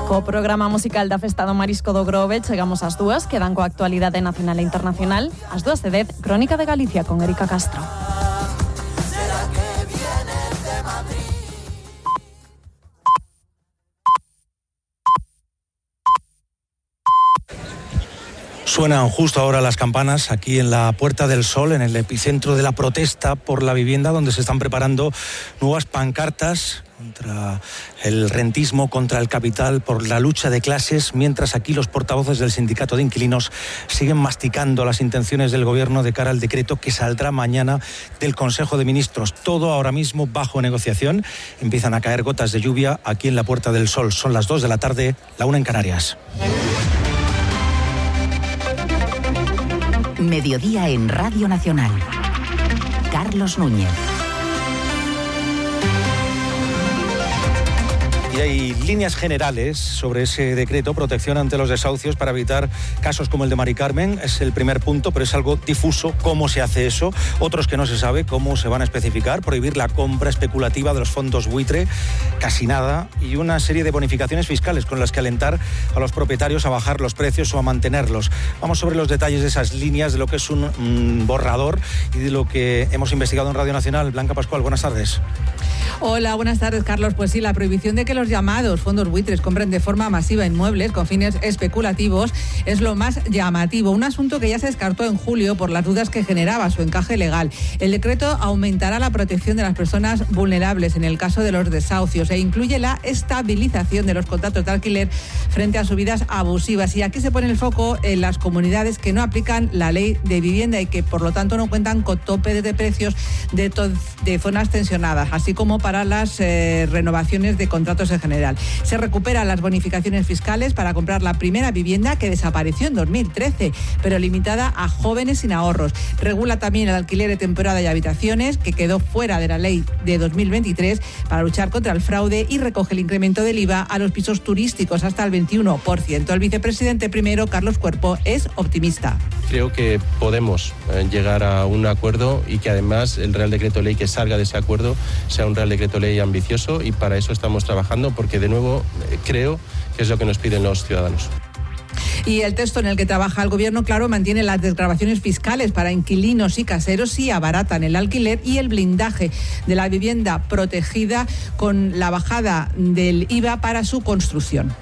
Co programa musical da Festa do Marisco do Grove chegamos ás 2, quedan coa actualidade nacional e internacional. Ás 2:10, Crónica de Galicia con Erika Castro. Suenan justo ahora las campanas aquí en la Puerta del Sol, en el epicentro de la protesta por la vivienda, donde se están preparando nuevas pancartas contra el rentismo, contra el capital, por la lucha de clases, mientras aquí los portavoces del sindicato de inquilinos siguen masticando las intenciones del gobierno de cara al decreto que saldrá mañana del Consejo de Ministros. Todo ahora mismo bajo negociación. Empiezan a caer gotas de lluvia aquí en la Puerta del Sol. Son las 2 de la tarde, la 1 en Canarias. Mediodía en Radio Nacional. Carlos Núñez. Y hay líneas generales sobre ese decreto, protección ante los desahucios para evitar casos como el de Mari Carmen. Es el primer punto, pero es algo difuso cómo se hace eso. Otros que no se sabe cómo se van a especificar. Prohibir la compra especulativa de los fondos buitre, casi nada. Y una serie de bonificaciones fiscales con las que alentar a los propietarios a bajar los precios o a mantenerlos. Vamos sobre los detalles de esas líneas, de lo que es un borrador y de lo que hemos investigado en Radio Nacional. Blanca Pascual, buenas tardes. Hola, buenas tardes, Carlos. Pues sí, la prohibición de que los llamados fondos buitres compren de forma masiva inmuebles con fines especulativos es lo más llamativo. Un asunto que ya se descartó en julio por las dudas que generaba su encaje legal. El decreto aumentará la protección de las personas vulnerables en el caso de los desahucios e incluye la estabilización de los contratos de alquiler frente a subidas abusivas. Y aquí se pone el foco en las comunidades que no aplican la ley de vivienda y que por lo tanto no cuentan con tope de precios de zonas tensionadas, así como para las renovaciones de contratos en general. Se recuperan las bonificaciones fiscales para comprar la primera vivienda que desapareció en 2013, pero limitada a jóvenes sin ahorros. Regula también el alquiler de temporada y habitaciones, que quedó fuera de la ley de 2023 para luchar contra el fraude, y recoge el incremento del IVA a los pisos turísticos hasta el 21%. El vicepresidente primero, Carlos Cuerpo, es optimista. Creo que podemos llegar a un acuerdo y que además el Real Decreto Ley que salga de ese acuerdo sea un Real Decreto Ley ambicioso, y para eso estamos trabajando, porque de nuevo creo que es lo que nos piden los ciudadanos. Y el texto en el que trabaja el gobierno, claro, mantiene las desgravaciones fiscales para inquilinos y caseros y abaratan el alquiler y el blindaje de la vivienda protegida con la bajada del IVA para su construcción.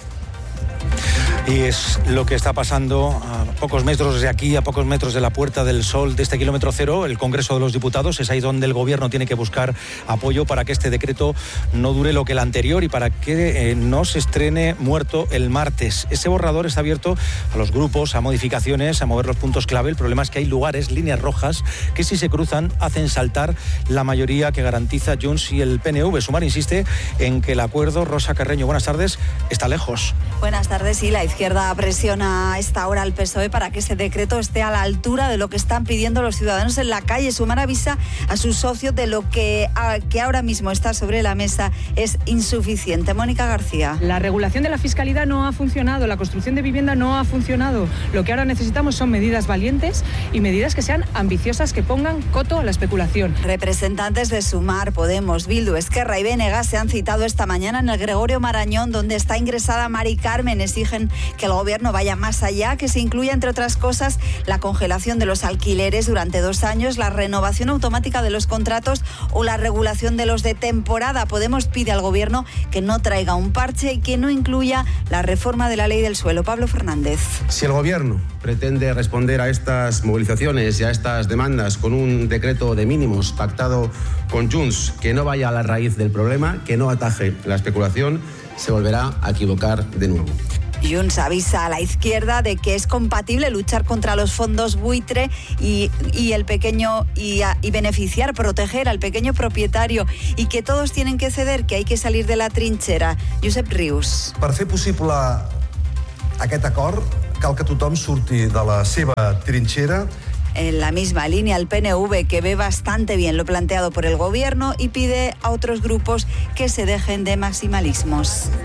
Y es lo que está pasando a pocos metros de aquí, a pocos metros de la Puerta del Sol, de este kilómetro cero, el Congreso de los Diputados. Es ahí donde el gobierno tiene que buscar apoyo para que este decreto no dure lo que el anterior y para que no se estrene muerto el martes. Ese borrador está abierto a los grupos, a modificaciones, a mover los puntos clave. El problema es que hay lugares, líneas rojas, que si se cruzan hacen saltar la mayoría que garantiza Junts y el PNV. Sumar insiste en que el acuerdo, Rosa Carreño, buenas tardes, está lejos. Buenas tardes. Sí, la izquierda presiona a esta hora al PSOE para que ese decreto esté a la altura de lo que están pidiendo los ciudadanos en la calle. Sumar avisa a sus socios de lo que ahora mismo está sobre la mesa es insuficiente. Mónica García. La regulación de la fiscalidad no ha funcionado, la construcción de vivienda no ha funcionado. Lo que ahora necesitamos son medidas valientes y medidas que sean ambiciosas, que pongan coto a la especulación. Representantes de Sumar, Podemos, Bildu, Esquerra y BNG se han citado esta mañana en el Gregorio Marañón, donde está ingresada Mari Carmen. Exigen que el gobierno vaya más allá, que se incluya, entre otras cosas, la congelación de los alquileres durante 2 años, la renovación automática de los contratos o la regulación de los de temporada. Podemos pide al gobierno que no traiga un parche y que no incluya la reforma de la ley del suelo. Pablo Fernández. Si el gobierno pretende responder a estas movilizaciones y a estas demandas con un decreto de mínimos pactado con Junts que no vaya a la raíz del problema, que no ataje la especulación, se volverá a equivocar de nuevo. Junts avisa a la izquierda de que es compatible luchar contra los fondos buitre y el pequeño y beneficiar, proteger al pequeño propietario, y que todos tienen que ceder, que hay que salir de la trinchera. Josep Rius. Per fer possible aquest acord, cal que tothom surti de la seva trinchera. En la misma línea, el PNV, que ve bastante bien lo planteado por el gobierno y pide a otros grupos que se dejen de maximalismos.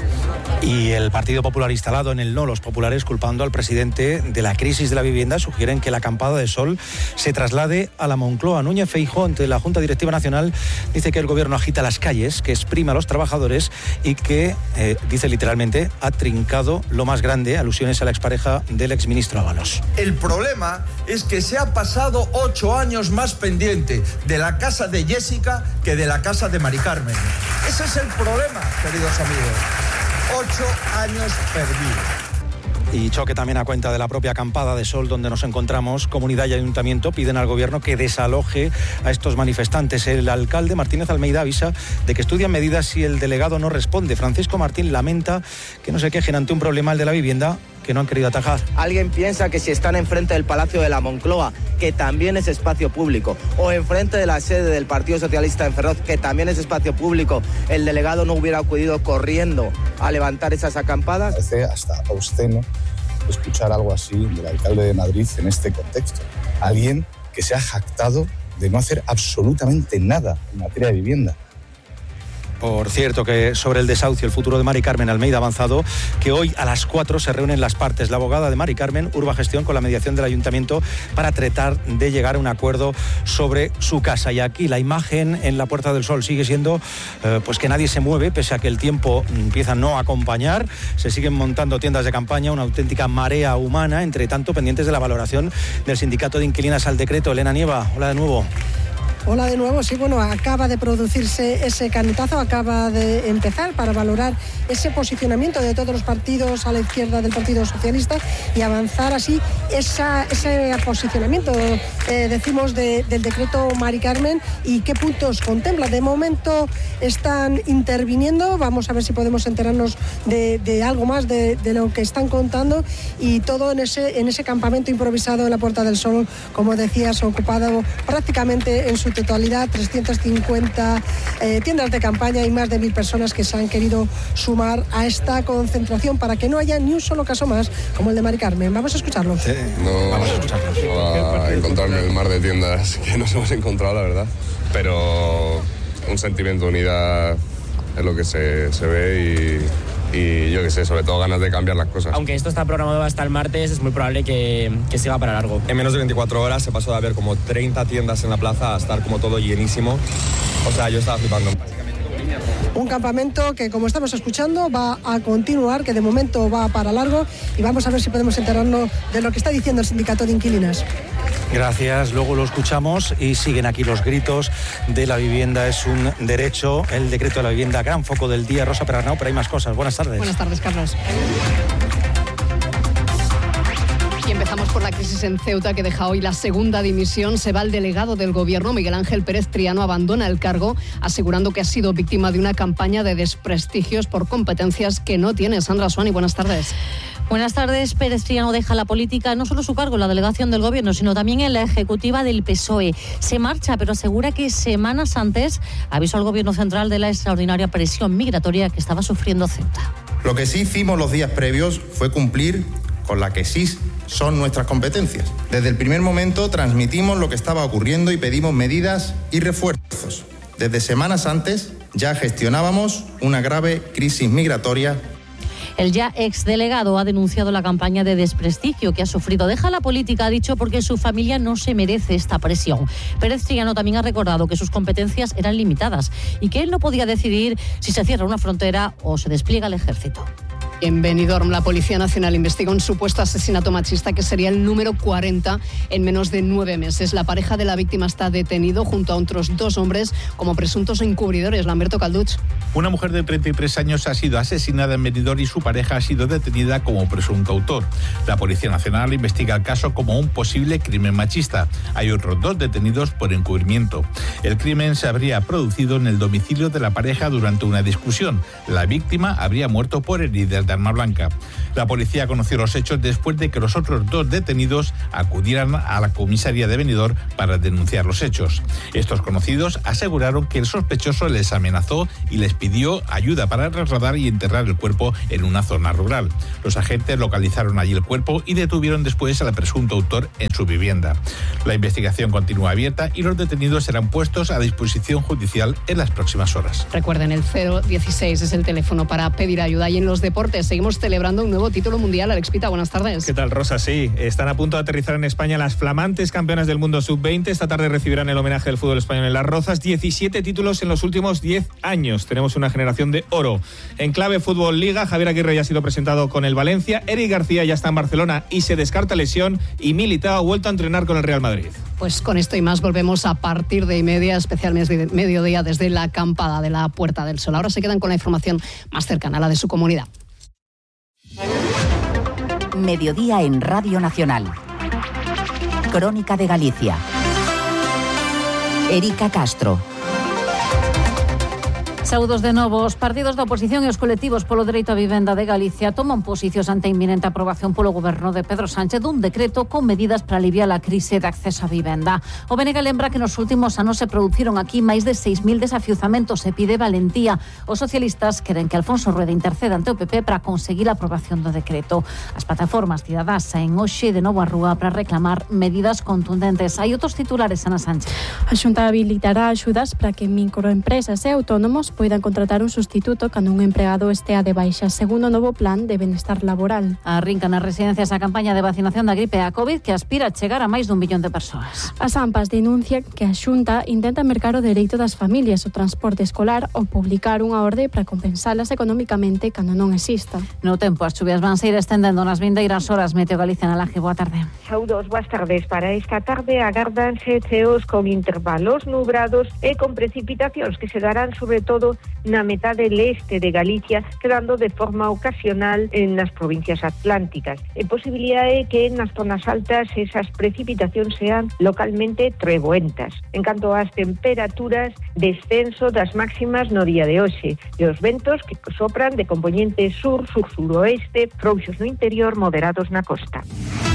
Y el Partido Popular instalado en el no, los populares culpando al presidente de la crisis de la vivienda, sugieren que la acampada de sol se traslade a la Moncloa. Núñez Feijóo, ante la Junta Directiva Nacional, dice que el gobierno agita las calles, que exprime a los trabajadores y que, dice literalmente, ha trincado lo más grande, alusiones a la expareja del exministro Ábalos. El problema es que se ha pasado 8 años más pendiente de la casa de Jessica que de la casa de Mari Carmen. Ese es el problema, queridos amigos. 8 años perdidos. Y choque también a cuenta de la propia acampada de sol donde nos encontramos. Comunidad y ayuntamiento piden al gobierno que desaloje a estos manifestantes. El alcalde Martínez Almeida avisa de que estudian medidas si el delegado no responde. Francisco Martín lamenta que no se quejen ante un problema, el de la vivienda, que no han querido atajar. Alguien piensa que si están enfrente del Palacio de la Moncloa, que también es espacio público, o enfrente de la sede del Partido Socialista en Ferroz, que también es espacio público, el delegado no hubiera acudido corriendo a levantar esas acampadas. Parece hasta obsceno escuchar algo así del alcalde de Madrid en este contexto. Alguien que se ha jactado de no hacer absolutamente nada en materia de vivienda. Por cierto, que sobre el desahucio, el futuro de Mari Carmen Almeida ha avanzado que hoy a las 4 se reúnen las partes. La abogada de Mari Carmen, Urba Gestión, con la mediación del ayuntamiento para tratar de llegar a un acuerdo sobre su casa. Y aquí la imagen en la Puerta del Sol sigue siendo pues que nadie se mueve, pese a que el tiempo empieza a no acompañar. Se siguen montando tiendas de campaña, una auténtica marea humana, entre tanto pendientes de la valoración del Sindicato de Inquilinas al decreto. Elena Nieva, hola de nuevo. Hola de nuevo, sí, bueno, acaba de producirse ese canetazo, acaba de empezar para valorar ese posicionamiento de todos los partidos a la izquierda del Partido Socialista y avanzar así ese posicionamiento, decimos, del decreto Mari Carmen y qué puntos contempla. De momento están interviniendo, vamos a ver si podemos enterarnos de algo más de lo que están contando, y todo en ese campamento improvisado en la Puerta del Sol, como decías, ocupado prácticamente en su totalidad, 350 tiendas de campaña y más de 1.000 personas que se han querido sumar a esta concentración para que no haya ni un solo caso más como el de Mari Carmen. Vamos a escucharlo. Sí, vamos a escucharlo. No va a encontrarme el mar de tiendas que nos hemos encontrado, la verdad, pero un sentimiento de unidad es lo que se ve y yo qué sé, sobre todo ganas de cambiar las cosas. Aunque esto está programado hasta el martes, es muy probable que siga para largo. En menos de 24 horas se pasó de haber como 30 tiendas en la plaza a estar como todo llenísimo. O sea, yo estaba flipando. Un campamento que, como estamos escuchando, va a continuar, que de momento va para largo, y vamos a ver si podemos enterarnos de lo que está diciendo el Sindicato de Inquilinas. Gracias, luego lo escuchamos y siguen aquí los gritos de la vivienda. Es un derecho, el decreto de la vivienda, gran foco del día. Rosa Perarnau, pero hay más cosas. Buenas tardes. Buenas tardes, Carlos. Y empezamos por la crisis en Ceuta, que deja hoy la segunda dimisión. Se va el delegado del gobierno, Miguel Ángel Pérez Triano, abandona el cargo, asegurando que ha sido víctima de una campaña de desprestigios por competencias que no tiene. Sandra Suani, buenas tardes. Buenas tardes. Pérez Triano deja la política, no solo su cargo en la delegación del gobierno, sino también en la ejecutiva del PSOE. Se marcha, pero asegura que semanas antes avisó al gobierno central de la extraordinaria presión migratoria que estaba sufriendo Ceuta. Lo que sí hicimos los días previos fue cumplir con la que sí son nuestras competencias. Desde el primer momento transmitimos lo que estaba ocurriendo y pedimos medidas y refuerzos. Desde semanas antes ya gestionábamos una grave crisis migratoria. El ya exdelegado ha denunciado la campaña de desprestigio que ha sufrido. Deja la política, ha dicho, porque su familia no se merece esta presión. Pérez Triano también ha recordado que sus competencias eran limitadas y que él no podía decidir si se cierra una frontera o se despliega el ejército. En Benidorm, la Policía Nacional investiga un supuesto asesinato machista que sería el número 40 en menos de 9 meses. La pareja de la víctima está detenido junto a otros 2 hombres como presuntos encubridores. Lamberto Calduch. Una mujer de 33 años ha sido asesinada en Benidorm y su pareja ha sido detenida como presunto autor. La Policía Nacional investiga el caso como un posible crimen machista. Hay otros 2 detenidos por encubrimiento. El crimen se habría producido en el domicilio de la pareja durante una discusión. La víctima habría muerto por heridas de arma blanca. La policía conoció los hechos después de que los otros 2 detenidos acudieran a la comisaría de Benidorm para denunciar los hechos. Estos conocidos aseguraron que el sospechoso les amenazó y les pidió ayuda para trasladar y enterrar el cuerpo en una zona rural. Los agentes localizaron allí el cuerpo y detuvieron después al presunto autor en su vivienda. La investigación continúa abierta y los detenidos serán puestos a disposición judicial en las próximas horas. Recuerden, el 016 es el teléfono para pedir ayuda. Y en los deportes seguimos celebrando un nuevo título mundial. Alex Pita, buenas tardes. ¿Qué tal, Rosa? Sí, están a punto de aterrizar en España las flamantes campeonas del mundo sub-20. Esta tarde recibirán el homenaje del fútbol español en Las Rozas. 17 títulos en los últimos 10 años. Tenemos una generación de oro. En clave Fútbol Liga, Javier Aguirre ya ha sido presentado con el Valencia. Eric García ya está en Barcelona y se descarta lesión. Y Militao ha vuelto a entrenar con el Real Madrid. Pues con esto y más volvemos a partir de media, especialmente mediodía, desde la acampada de la Puerta del Sol. Ahora se quedan con la información más cercana a la de su comunidad. Mediodía en Radio Nacional. Crónica de Galicia. Erika Castro. Saúdos de novo. Os partidos da oposición e os colectivos polo dereito á vivenda de Galicia toman posicións ante a inminente aprobación polo goberno de Pedro Sánchez dun decreto con medidas para aliviar a crise de acceso á vivenda. O BNG lembra que nos últimos anos se produciron aquí máis de 6.000 desafiuzamentos e pide valentía. Os socialistas queren que Alfonso Rueda interceda ante o PP para conseguir a aprobación do decreto. As plataformas cidadás saen hoxe de novo á rúa para reclamar medidas contundentes. Hai outros titulares, Ana Sánchez. A Xunta habilitará axudas para que microempresas e autónomos poidan contratar un sustituto cando un empregado estea de baixa, segundo o novo plan de benestar laboral. Arrinca nas residencias a campaña de vacinación da gripe a COVID que aspira a chegar a máis dun millón de persoas. As AMPAs denuncian que a Xunta intenta mercar o dereito das familias ao transporte escolar ou publicar unha orde para compensalas económicamente cando non exista. No tempo, as chuvias van se ir estendendo nas vindeiras horas. Meteo Galicia na Laje, boa tarde. Saúdos, boas tardes. Para esta tarde agárdanse ceos con intervalos nubrados e con precipitacións que se darán sobre todo na metade leste de Galicia, quedando de forma ocasional nas provincias atlánticas. E posibilidade que nas zonas altas esas precipitacións sean localmente treboentas. En canto ás temperaturas, descenso das máximas no día de hoxe. E os ventos que sopran de compoñente sur, sur-suroeste, frouxos no interior, moderados na costa.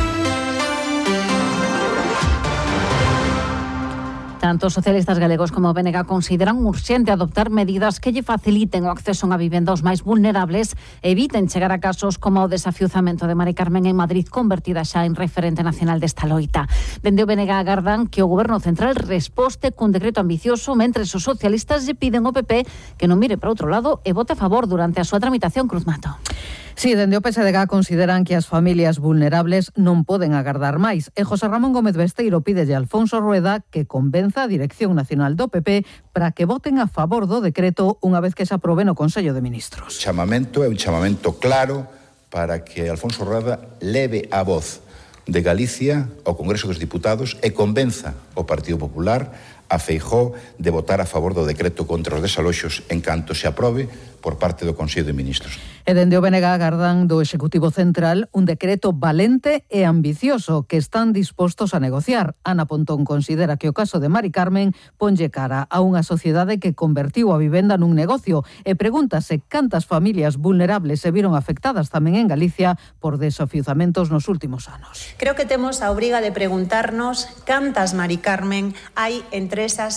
Tanto os socialistas galegos como o BNG consideran urxente adoptar medidas que lle faciliten o acceso a vivenda aos máis vulnerables e eviten chegar a casos como o desafiuzamento de Mari Carmen en Madrid, convertida xa en referente nacional desta loita. Dende o BNG agardan que o Goberno Central resposte cun decreto ambicioso, mentres os socialistas lle piden ao PP que non mire para outro lado e vote a favor durante a súa tramitación. Cruz Mato. Sí, dende o PSDG consideran que as familias vulnerables non poden agardar máis. E José Ramón Gómez Besteiro pídelle a Alfonso Rueda que convenza a Dirección Nacional do PP para que voten a favor do decreto unha vez que se aprobe no Consello de Ministros. O chamamento é un chamamento claro para que Alfonso Rueda leve a voz de Galicia ao Congreso dos Diputados e convenza o Partido Popular a Feijóo de votar a favor do decreto contra os desaloxos en canto se aprobe por parte do Consello de Ministros. E dende o BNG agardan do Executivo Central un decreto valente e ambicioso que están dispostos a negociar. Ana Pontón considera que o caso de Mari Carmen ponlle cara a unha sociedade que convertiu a vivenda nun negocio e pregúntase cantas familias vulnerables se viron afectadas tamén en Galicia por desafiuzamentos nos últimos anos. Creo que temos a obriga de preguntarnos cantas Mari Carmen hai entre esas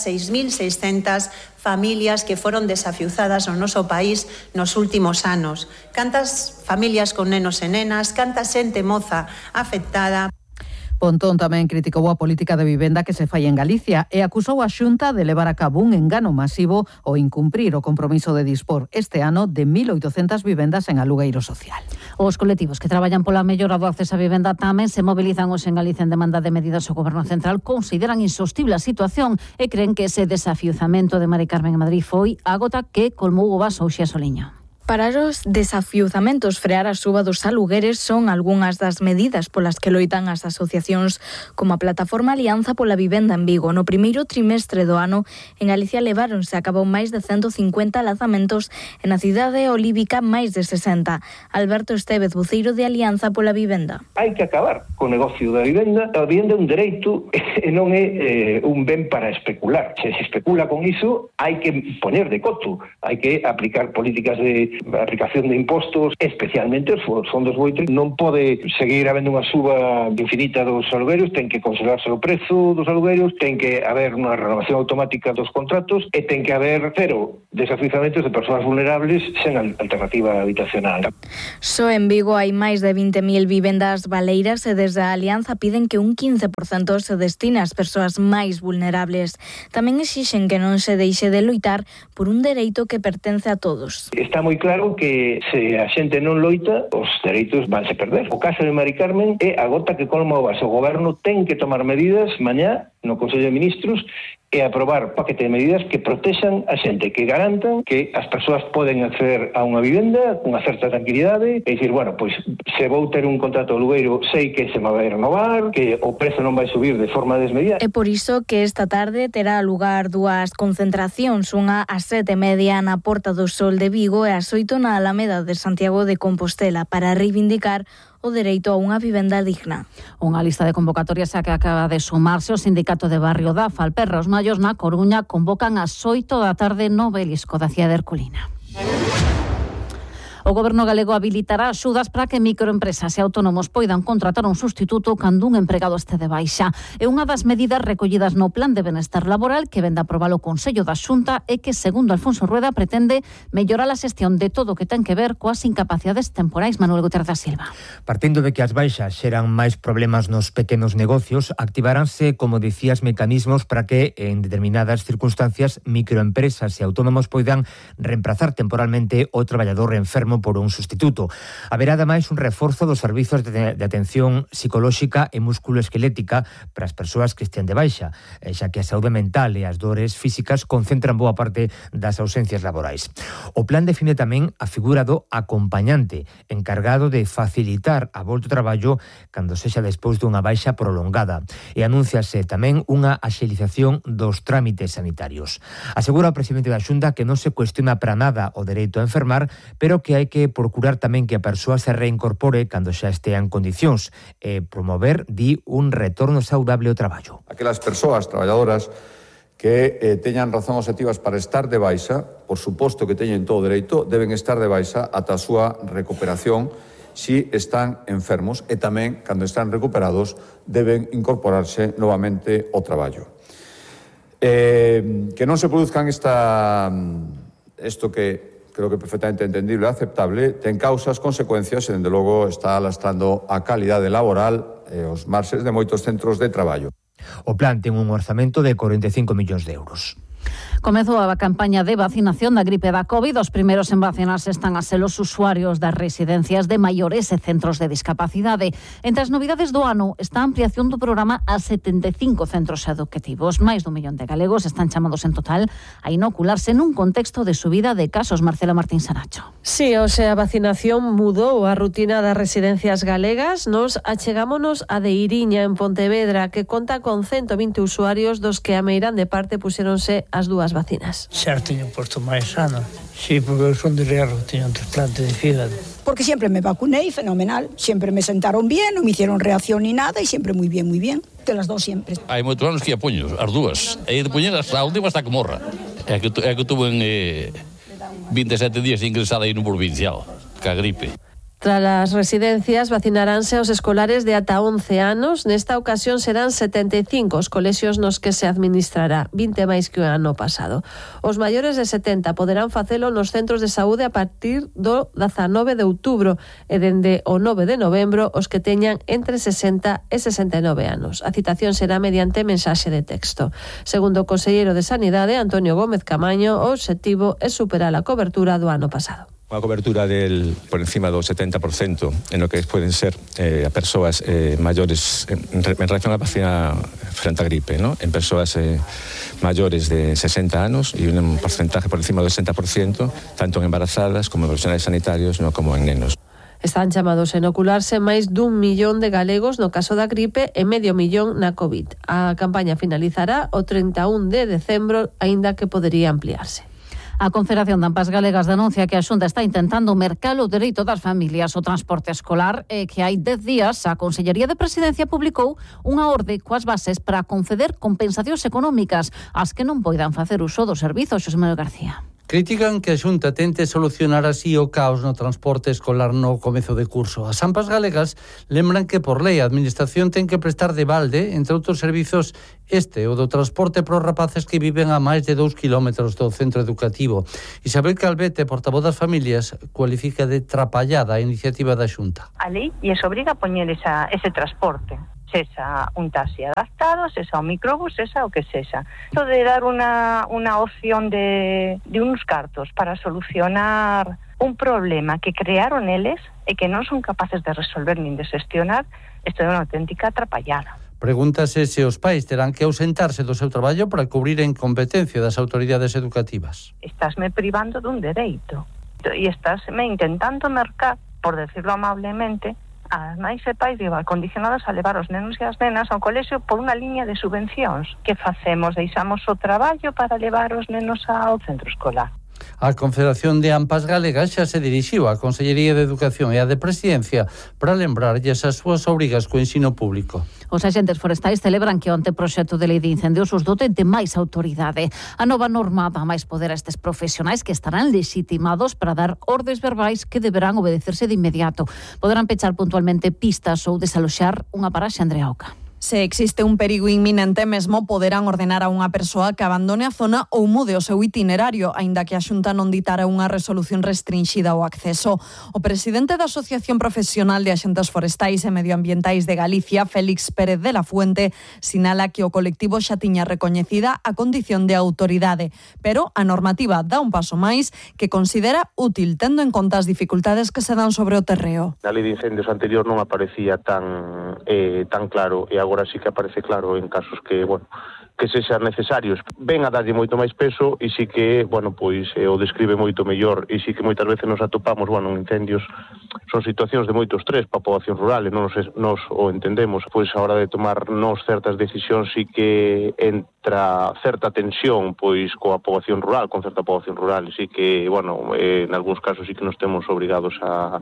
6.600 familias que foron desafiuzadas no noso país nos últimos anos. Cantas familias con nenos e nenas, canta xente moza afectada. Pontón tamén criticou a política de vivenda que se fai en Galicia e acusou a Xunta de levar a cabo un engano masivo ao incumprir o compromiso de dispor este ano de 1.800 vivendas en alugueiro social. Os colectivos que traballan pola mellora do acceso á vivenda tamén se mobilizan hoxe en Galicia en demanda de medidas ao Goberno Central. Consideran insostible a situación e creen que ese desafiuzamento de Mari Carmen en Madrid foi a gota que colmou o vaso hoxe a Soliño. Parar os desafiuzamentos, frear a suba dos alugueres son algunhas das medidas polas que loitan as asociacións como a Plataforma Alianza pola Vivenda en Vigo. No primeiro trimestre do ano, en Galicia leváronse a cabo máis de 150 lanzamentos e na cidade olívica máis de 60. Alberto Estevez, voceiro de Alianza pola Vivenda. Hai que acabar co negocio da vivenda. A vivenda é un dereito e non é un ben para especular. Se especula con iso, hai que poñer de coto, hai que aplicar políticas de a aplicación de impostos, especialmente os fondos buitre. Non pode seguir habendo unha suba infinita dos alugueros, ten que conservarse o prezo dos alugueros, ten que haber unha renovación automática dos contratos e ten que haber cero desafiuzamentos de persoas vulnerables sen alternativa habitacional. Só en Vigo hai máis de 20.000 vivendas baleiras e desde a Alianza piden que un 15% se destine ás persoas máis vulnerables. Tamén exixen que non se deixe de loitar por un dereito que pertence a todos. Está moi claro que se a xente non loita, os dereitos vanse perder. O caso de Mari Carmen é a gota que colma o vaso. O goberno ten que tomar medidas mañá no Consello de Ministros e aprobar paquete de medidas que protexan a xente, que garantan que as persoas poden acceder a unha vivenda con unha certa tranquilidade e dicir, bueno, pois se vou ter un contrato de alugueiro, sei que se me vai renovar, que o prezo non vai subir de forma desmedida. É por iso que esta tarde terá lugar dúas concentracións, unha ás 7:30 na Porta do Sol de Vigo e ás 8 na Alameda de Santiago de Compostela para reivindicar o dereito a unha vivenda digna. Unha lista de convocatorias a que acaba de sumarse o Sindicato de Barrio da Falperra. Os Mallos na Coruña convocan ás 8 da tarde no Obelisco da Cidade de Herculina. O Goberno galego habilitará axudas para que microempresas e autónomos poidan contratar un sustituto cando un empregado este de baixa. É unha das medidas recollidas no Plan de Benestar Laboral que vende a aprobar o Consello da Xunta e que, segundo Alfonso Rueda, pretende mellorar a xestión de todo o que ten que ver coas incapacidades temporais. Manuel Gutiérrez da Silva. Partindo de que as baixas xeran máis problemas nos pequenos negocios, activaránse, como dicías, mecanismos para que, en determinadas circunstancias, microempresas e autónomos poidan reemplazar temporalmente o traballador enfermo por un sustituto. Haberá ademais un reforzo dos servizos de atención psicolóxica e musculoesquelética para as persoas que estén de baixa, xa que a saúde mental e as dores físicas concentran boa parte das ausencias laborais. O plan define tamén a figura do acompañante, encargado de facilitar a volta ao traballo cando sexa despois dunha baixa prolongada, e anúnciase tamén unha axilización dos trámites sanitarios. Asegura o presidente da Xunta que non se cuestiona para nada o dereito a enfermar, pero que hai que procurar tamén que a persoa se reincorpore cando xa estea en condicións e promover, di, un retorno saudable ao traballo. Aquelas persoas traballadoras que teñan razón objetivas para estar de baixa, por suposto que teñen todo o dereito, deben estar de baixa ata a súa recuperación si están enfermos e tamén, cando están recuperados, deben incorporarse novamente ao traballo. Que non se produzcan isto que creo que perfectamente entendible e aceptable, ten causas, consecuencias e, dende logo, está lastrando a calidade laboral e os marxes de moitos centros de traballo. O plan ten un orzamento de 45 millóns de euros. Comezou a campaña de vacinación da gripe da COVID. Os primeiros en vacinarse están a ser os usuarios das residencias de maiores e centros de discapacidade. Entre as novidades do ano está a ampliación do programa a 75 centros educativos. Máis dun millón de galegos están chamados en total a inocularse nun contexto de subida de casos. Marcela Martín Sanacho. Sí, o sea, a vacinación mudou a rutina das residencias galegas. Nos achegámonos a de Iriña, en Pontevedra, que conta con 120 usuarios, dos que a meirande parte puxéronse as dúas vacinas. Xa teño posto máis sano. Sí, porque eu son de Riarro, teño un trasplante de fígado. Porque siempre me vacuné, fenomenal. Siempre me sentaron bien, non me hicieron reacción ni nada, y siempre muy bien, muy bien. De las dos siempre. Hai moitos anos que a poño, as dúas. E de poñelas a última está que morra. É que tuve en 27 días ingresada aí no provincial, ca gripe. Tras as residencias, vacinaránse aos escolares de ata 11 anos. Nesta ocasión serán 75 os colexios nos que se administrará, 20 máis que o ano pasado. Os maiores de 70 poderán facelo nos centros de saúde a partir do 19 de outubro e dende o 9 de novembro os que teñan entre 60 e 69 anos. A citación será mediante mensaxe de texto. Segundo o conselleiro de Sanidade, Antonio Gómez Camaño, o obxectivo é superar a cobertura do ano pasado. Unha cobertura por encima do 70% en lo que pueden ser a persoas maiores en relación á vacina frente á gripe, ¿no? En persoas maiores de 60 anos e un porcentaje por encima do 60%, tanto en embarazadas como en profesionales sanitarios, no como en nenos. Están chamados a inocularse máis dun millón de galegos no caso da gripe e medio millón na COVID. A campaña finalizará o 31 de decembro, aínda que podería ampliarse. A Confederación de AMPAs Galegas denuncia que a Xunta está intentando mercar o dereito das familias ao transporte escolar e que hai 10 días a Consellería de Presidencia publicou unha orde coas bases para conceder compensacións económicas ás que non poidan facer uso do servizo. Xosé Manuel García. Critican que a Xunta tente solucionar así o caos no transporte escolar no comezo de curso. As AMPAs galegas lembran que por lei a Administración ten que prestar de balde, entre outros servizos, o do transporte para os rapaces que viven a máis de 2 kilómetros do centro educativo. Isabel Calvete, portavoz das familias, cualifica de trapallada a iniciativa da Xunta. A lei lles obriga a poñer ese transporte. Sexa un taxi adaptado, sexa un microbús, sexa o que sexa. Esto de dar una opción de unos cartos para solucionar un problema que crearon eles e que non son capaces de resolver nin de xestionar, isto é unha auténtica atrapallada. Pregúntase se os pais terán que ausentarse do seu traballo para cubrir a incompetencia das autoridades educativas. Estásme privando dun dereito e estásme intentando mercar, por decirlo amablemente, as nais e pais condicionados a levar os nenos e as nenas ao colexio por unha liña de subvencións. Que facemos? Deixamos o traballo para levar os nenos ao centro escolar. A Confederación de AMPAs Galegas xa se dirixiu á Consellería de Educación e á de Presidencia para lembrarlles as súas obrigas co ensino público. Os axentes forestais celebran que o anteproxecto de lei de incendios os dote de máis autoridade. A nova norma dá máis poder a estes profesionais que estarán legitimados para dar ordes verbais que deberán obedecerse de inmediato. Poderán pechar puntualmente pistas ou desaloxar unha paraxe. Andrea Oca. Se existe un perigo inminente, mesmo poderán ordenar a unha persoa que abandone a zona ou mude o seu itinerario, aínda que a Xunta non ditara unha resolución restrinxida ao acceso. O presidente da Asociación Profesional de Axentes Forestais e Medioambientais de Galicia, Félix Pérez de la Fuente, sinala que o colectivo xa tiña recoñecida a condición de autoridade, pero a normativa dá un paso máis que considera útil, tendo en conta as dificultades que se dan sobre o terreo. Na lei de incendios anterior non aparecía tan claro e agora sí que aparece claro en casos que, que sexan necesarios. Ven a darlle moito máis peso e sí que, o describe moito mellor e sí que moitas veces nos atopamos, en incendios son situacións de moito estrés para a poboación rural e non nos o entendemos. A hora de tomar certas decisións sí que entra certa tensión coa poboación rural, con certa poboación rural, e sí que, en algúns casos sí que nos temos obrigados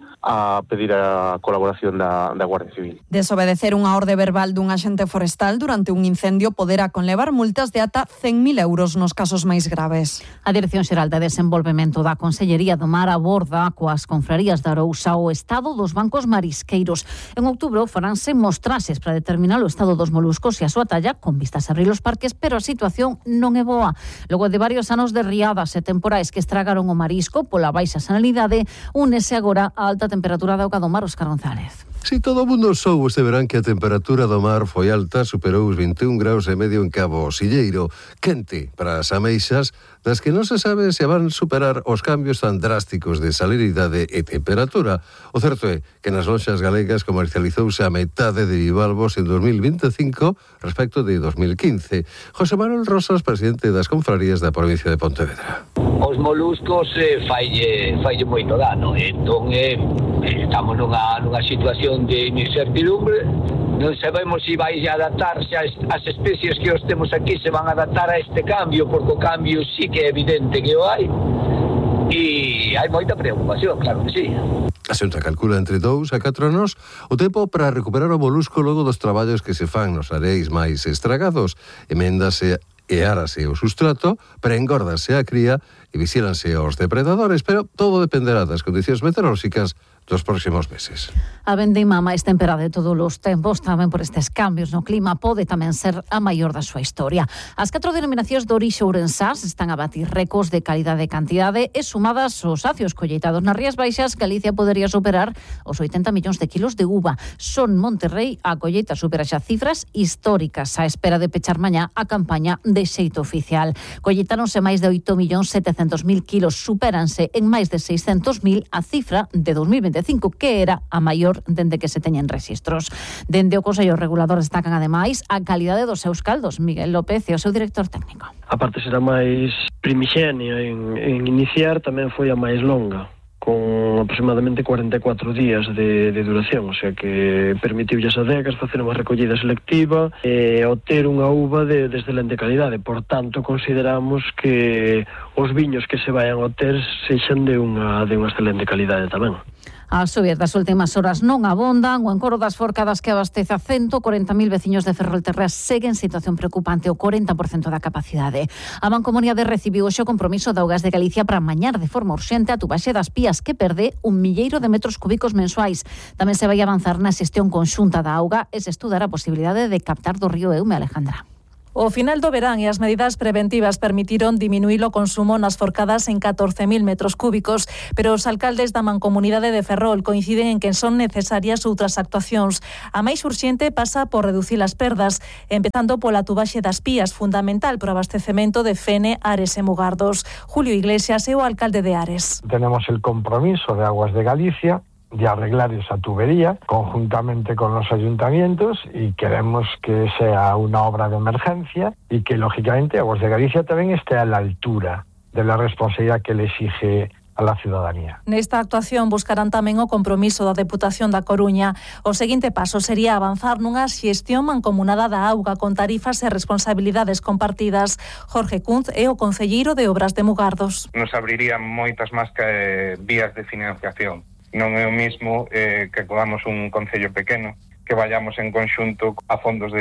a pedir a colaboración da Guardia Civil. Desobedecer unha orde verbal dun axente forestal durante un incendio poderá conlevar multas de ata 100.000 euros nos casos máis graves. A Dirección Xeral de Desenvolvemento da Consellería do Mar aborda coas confrarías de Arousa o estado dos bancos marisqueiros. En outubro faránse mostraxes para determinar o estado dos moluscos e a súa talla con vistas a abrir os parques, pero a situación non é boa. Logo de varios anos de riadas e temporais que estragaron o marisco pola baixa sanalidade, únese agora a alta temperatura da auga do mar. Óscar González. Si todo o mundo soubo este verán que a temperatura do mar foi alta, superou os 21 graus e medio en Cabo Silleiro, quente para as ameixas, das que non se sabe se van superar os cambios tan drásticos de salinidade e temperatura. O certo é que nas lonxas galegas comercializouse a metade de bivalvos en 2025 respecto de 2015. José Manuel Rosas, presidente das confrarías da provincia de Pontevedra. Os moluscos faille moito dano, entón estamos nunha situación de incertidumbre. Non sabemos se vai adaptarse as especies que os temos aquí, se van a adaptar a este cambio, porque o cambio sí que é evidente que o hai, e hai moita preocupación, claro que sí. A Xunta calcula entre 2 a 4 anos o tempo para recuperar o molusco logo dos traballos que se fan nos areis máis estragados. Eméndase e árase o sustrato, preengórdase a cría e vigílanse aos depredadores, pero todo dependerá das condicións meteorolóxicas dos próximos meses. A vendima máis temperada de todos os tempos, tamén por estes cambios no clima, pode tamén ser a maior da súa historia. As 4 denominacións de orixe ourensás están a batir récords de calidade e cantidade e sumadas os acios colleitados nas Rías Baixas, Galicia podería superar os 80 millóns de kilos de uva. Son Monterrey a colleita supera xa cifras históricas á espera de pechar mañá a campaña de xeito oficial. Colleitáronse máis de 8.700.000 kilos, supéranse en máis de 600.000 a cifra de 2025, que era a maior dende que se teñen rexistros. Dende o Consello Regulador destacan ademais a calidade dos seus caldos. Miguel López é o seu director técnico. A parte será máis primixenia en iniciar, tamén foi a máis longa, con aproximadamente 44 días de duración, o sea que permitiulle as adegas facer unha recollida selectiva e obter unha uva de excelente calidade. Por tanto, consideramos que os viños que se vayan a obter sexan de unha excelente calidade tamén. As xovias das últimas horas non abondan. O encoro das forcadas que abastece a 140.000 veciños de Ferrolterra segue en situación preocupante, o 40% da capacidade. A Mancomunidade recibiu hoxe o compromiso de Augas de Galicia para amañar de forma urxente a tubaxe das Pías, que perde 1 milleiro de metros cúbicos mensuais. Tamén se vai avanzar na xestión conxunta da auga e se estudar a posibilidade de captar do río Eume. Alejandra. O final do verán e as medidas preventivas permitiron diminuir o consumo nas forcadas en 14.000 metros cúbicos, pero os alcaldes da Mancomunidade de Ferrol coinciden en que son necesarias outras actuacións. A máis urxente pasa por reducir as perdas, empezando pola tubaxe das Pías, fundamental para o abastecemento de Fene, Ares e Mugardos. Julio Iglesias é o alcalde de Ares. Tenemos el compromiso de Aguas de Galicia de arreglar esa tubería conjuntamente con los ayuntamientos y queremos que sea una obra de emergencia y que lógicamente Aguas de Galicia también esté a la altura de la responsabilidad que le exige a la ciudadanía. Nesta actuación buscarán tamén o compromiso da Deputación da Coruña. O seguinte paso sería avanzar nunha xestión mancomunada da auga con tarifas e responsabilidades compartidas. Jorge Kunz é o concelleiro de Obras de Mugardos. Nos abrirían moitas máis vías de financiación. Non é o mismo que acudamos un concello pequeno, que vayamos en conxunto a fondos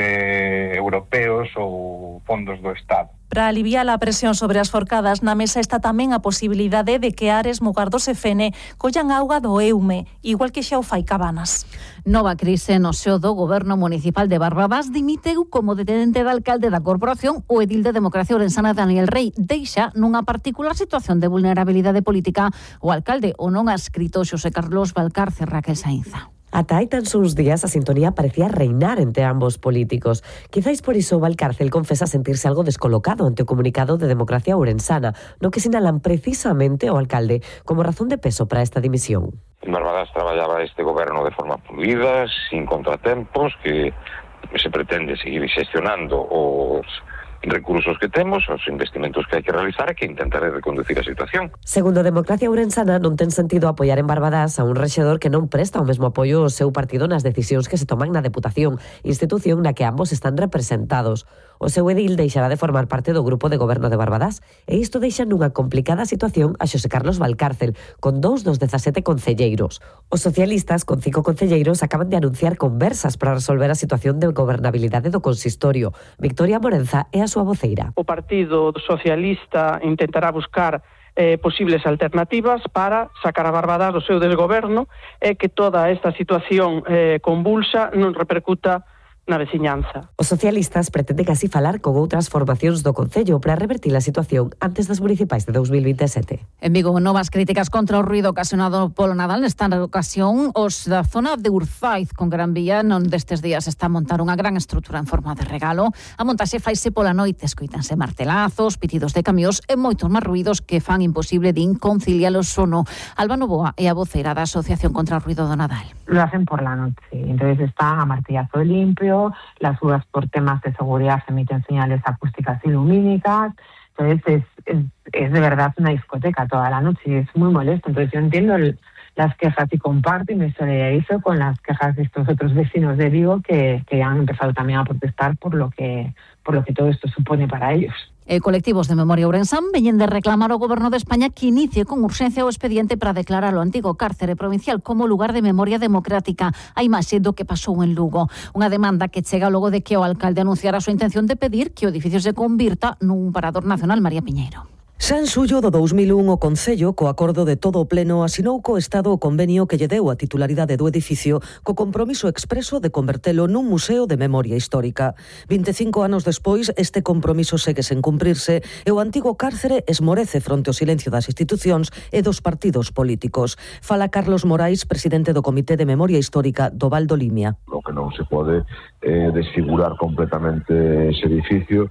europeos ou fondos do Estado. Para aliviar a presión sobre as forcadas, na mesa está tamén a posibilidade de que Ares, Mugardos e Fene collan auga do Eume, igual que xa o fai Cabanas. Nova crise no seo do Goberno Municipal de Barrabás. Dimiteu como detente de alcalde da corporación o edil de Democracia Ourensana Daniel Rey. Deixa nunha particular situación de vulnerabilidade política o alcalde o non adscrito Xosé Carlos Valcárcel Raquel Sainza. Ata hai tan só uns días a sintonía parecía reinar entre ambos políticos. Quizáis por iso Valcárcel confesa sentirse algo descolocado ante o comunicado de Democracia Ourensana, no que sinalan precisamente o alcalde como razón de peso para esta dimisión. En Barbadas traballaba este goberno de forma fluida, sin contratempos, que se pretende seguir xestionando os recursos que temos, os investimentos que hai que realizar e que intentar reconducir a situación. Segundo Democracia Ourensana, non ten sentido apoiar en Barbadas a un rexedor que non presta o mesmo apoio ao seu partido nas decisións que se toman na Deputación, institución na que ambos están representados. O seu edil deixará de formar parte do grupo de goberno de Barbadas e isto deixa nunha complicada situación a Xosé Carlos Valcárcel, con 2 dos 17 concelleiros. Os socialistas, con 5 concelleiros, acaban de anunciar conversas para resolver a situación de gobernabilidade do consistorio. Victoria Morenza é a súa voceira. O Partido Socialista intentará buscar posibles alternativas para sacar a Barbadas do seu desgoberno e que toda esta situación convulsa non repercuta na veciñanza. Os socialistas pretenden así falar con outras formacións do Concello para revertir a situación antes das municipais de 2027. En Vigo, novas críticas contra o ruido ocasionado polo Nadal. Nesta ocasión, os da zona de Urzaiz con Gran Vía, non destes días está a montar unha gran estrutura en forma de regalo. A montaxe faise pola noite, escoítanse martelazos, pitidos de camións e moitos máis ruidos que fan imposible de inconciliar o sono. Alba Novoa é a voceira da Asociación contra o Ruido do Nadal. Lo hacen por la noche, entonces está a martillazo limpio. Las uvas por temas de seguridad emiten señales acústicas y lumínicas, entonces es de verdad una discoteca toda la noche y es muy molesto. Entonces yo entiendo las quejas y comparto y me solidarizo con las quejas de estos otros vecinos de Vigo que han empezado también a protestar por lo que todo esto supone para ellos. Colectivos de Memoria Ourensán veñen de reclamar ao Goberno de España que inicie con urxencia o expediente para declarar o antigo cárcere provincial como lugar de memoria democrática, a imaxe do que pasou en Lugo. Unha demanda que chega logo de que o alcalde anunciara a súa intención de pedir que o edificio se convirta nun parador nacional. María Piñeiro. Xa en xullo do 2001 o Concello, co acordo de todo o pleno, asinou co Estado o convenio que lle deu a titularidade do edificio co compromiso expreso de convertelo nun museo de memoria histórica. 25 anos despois, este compromiso segue sen cumprirse e o antigo cárcere esmorece fronte ao silencio das institucións e dos partidos políticos. Fala Carlos Morais, presidente do Comité de Memoria Histórica do Val do Limia. O que non se pode desfigurar completamente ese edificio,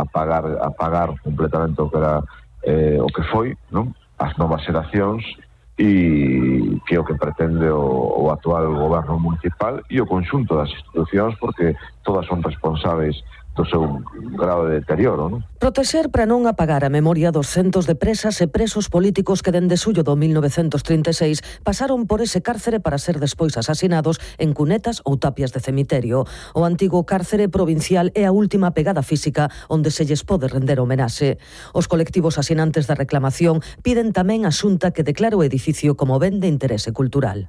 apagar completamente o que era o que foi, non? As novas xeracións e que é o que pretende o actual goberno municipal e o conxunto das institucións, porque todas son responsáveis seu grado de deterioro, non? Protexer para non apagar a memoria dos centos de presas e presos políticos que dende xullo do 1936 pasaron por ese cárcere para ser despois asasinados en cunetas ou tapias de cemiterio. O antigo cárcere provincial é a última pegada física onde se lles pode render homenaxe. Os colectivos asinantes da reclamación piden tamén a Xunta que declare o edificio como ben de interese cultural.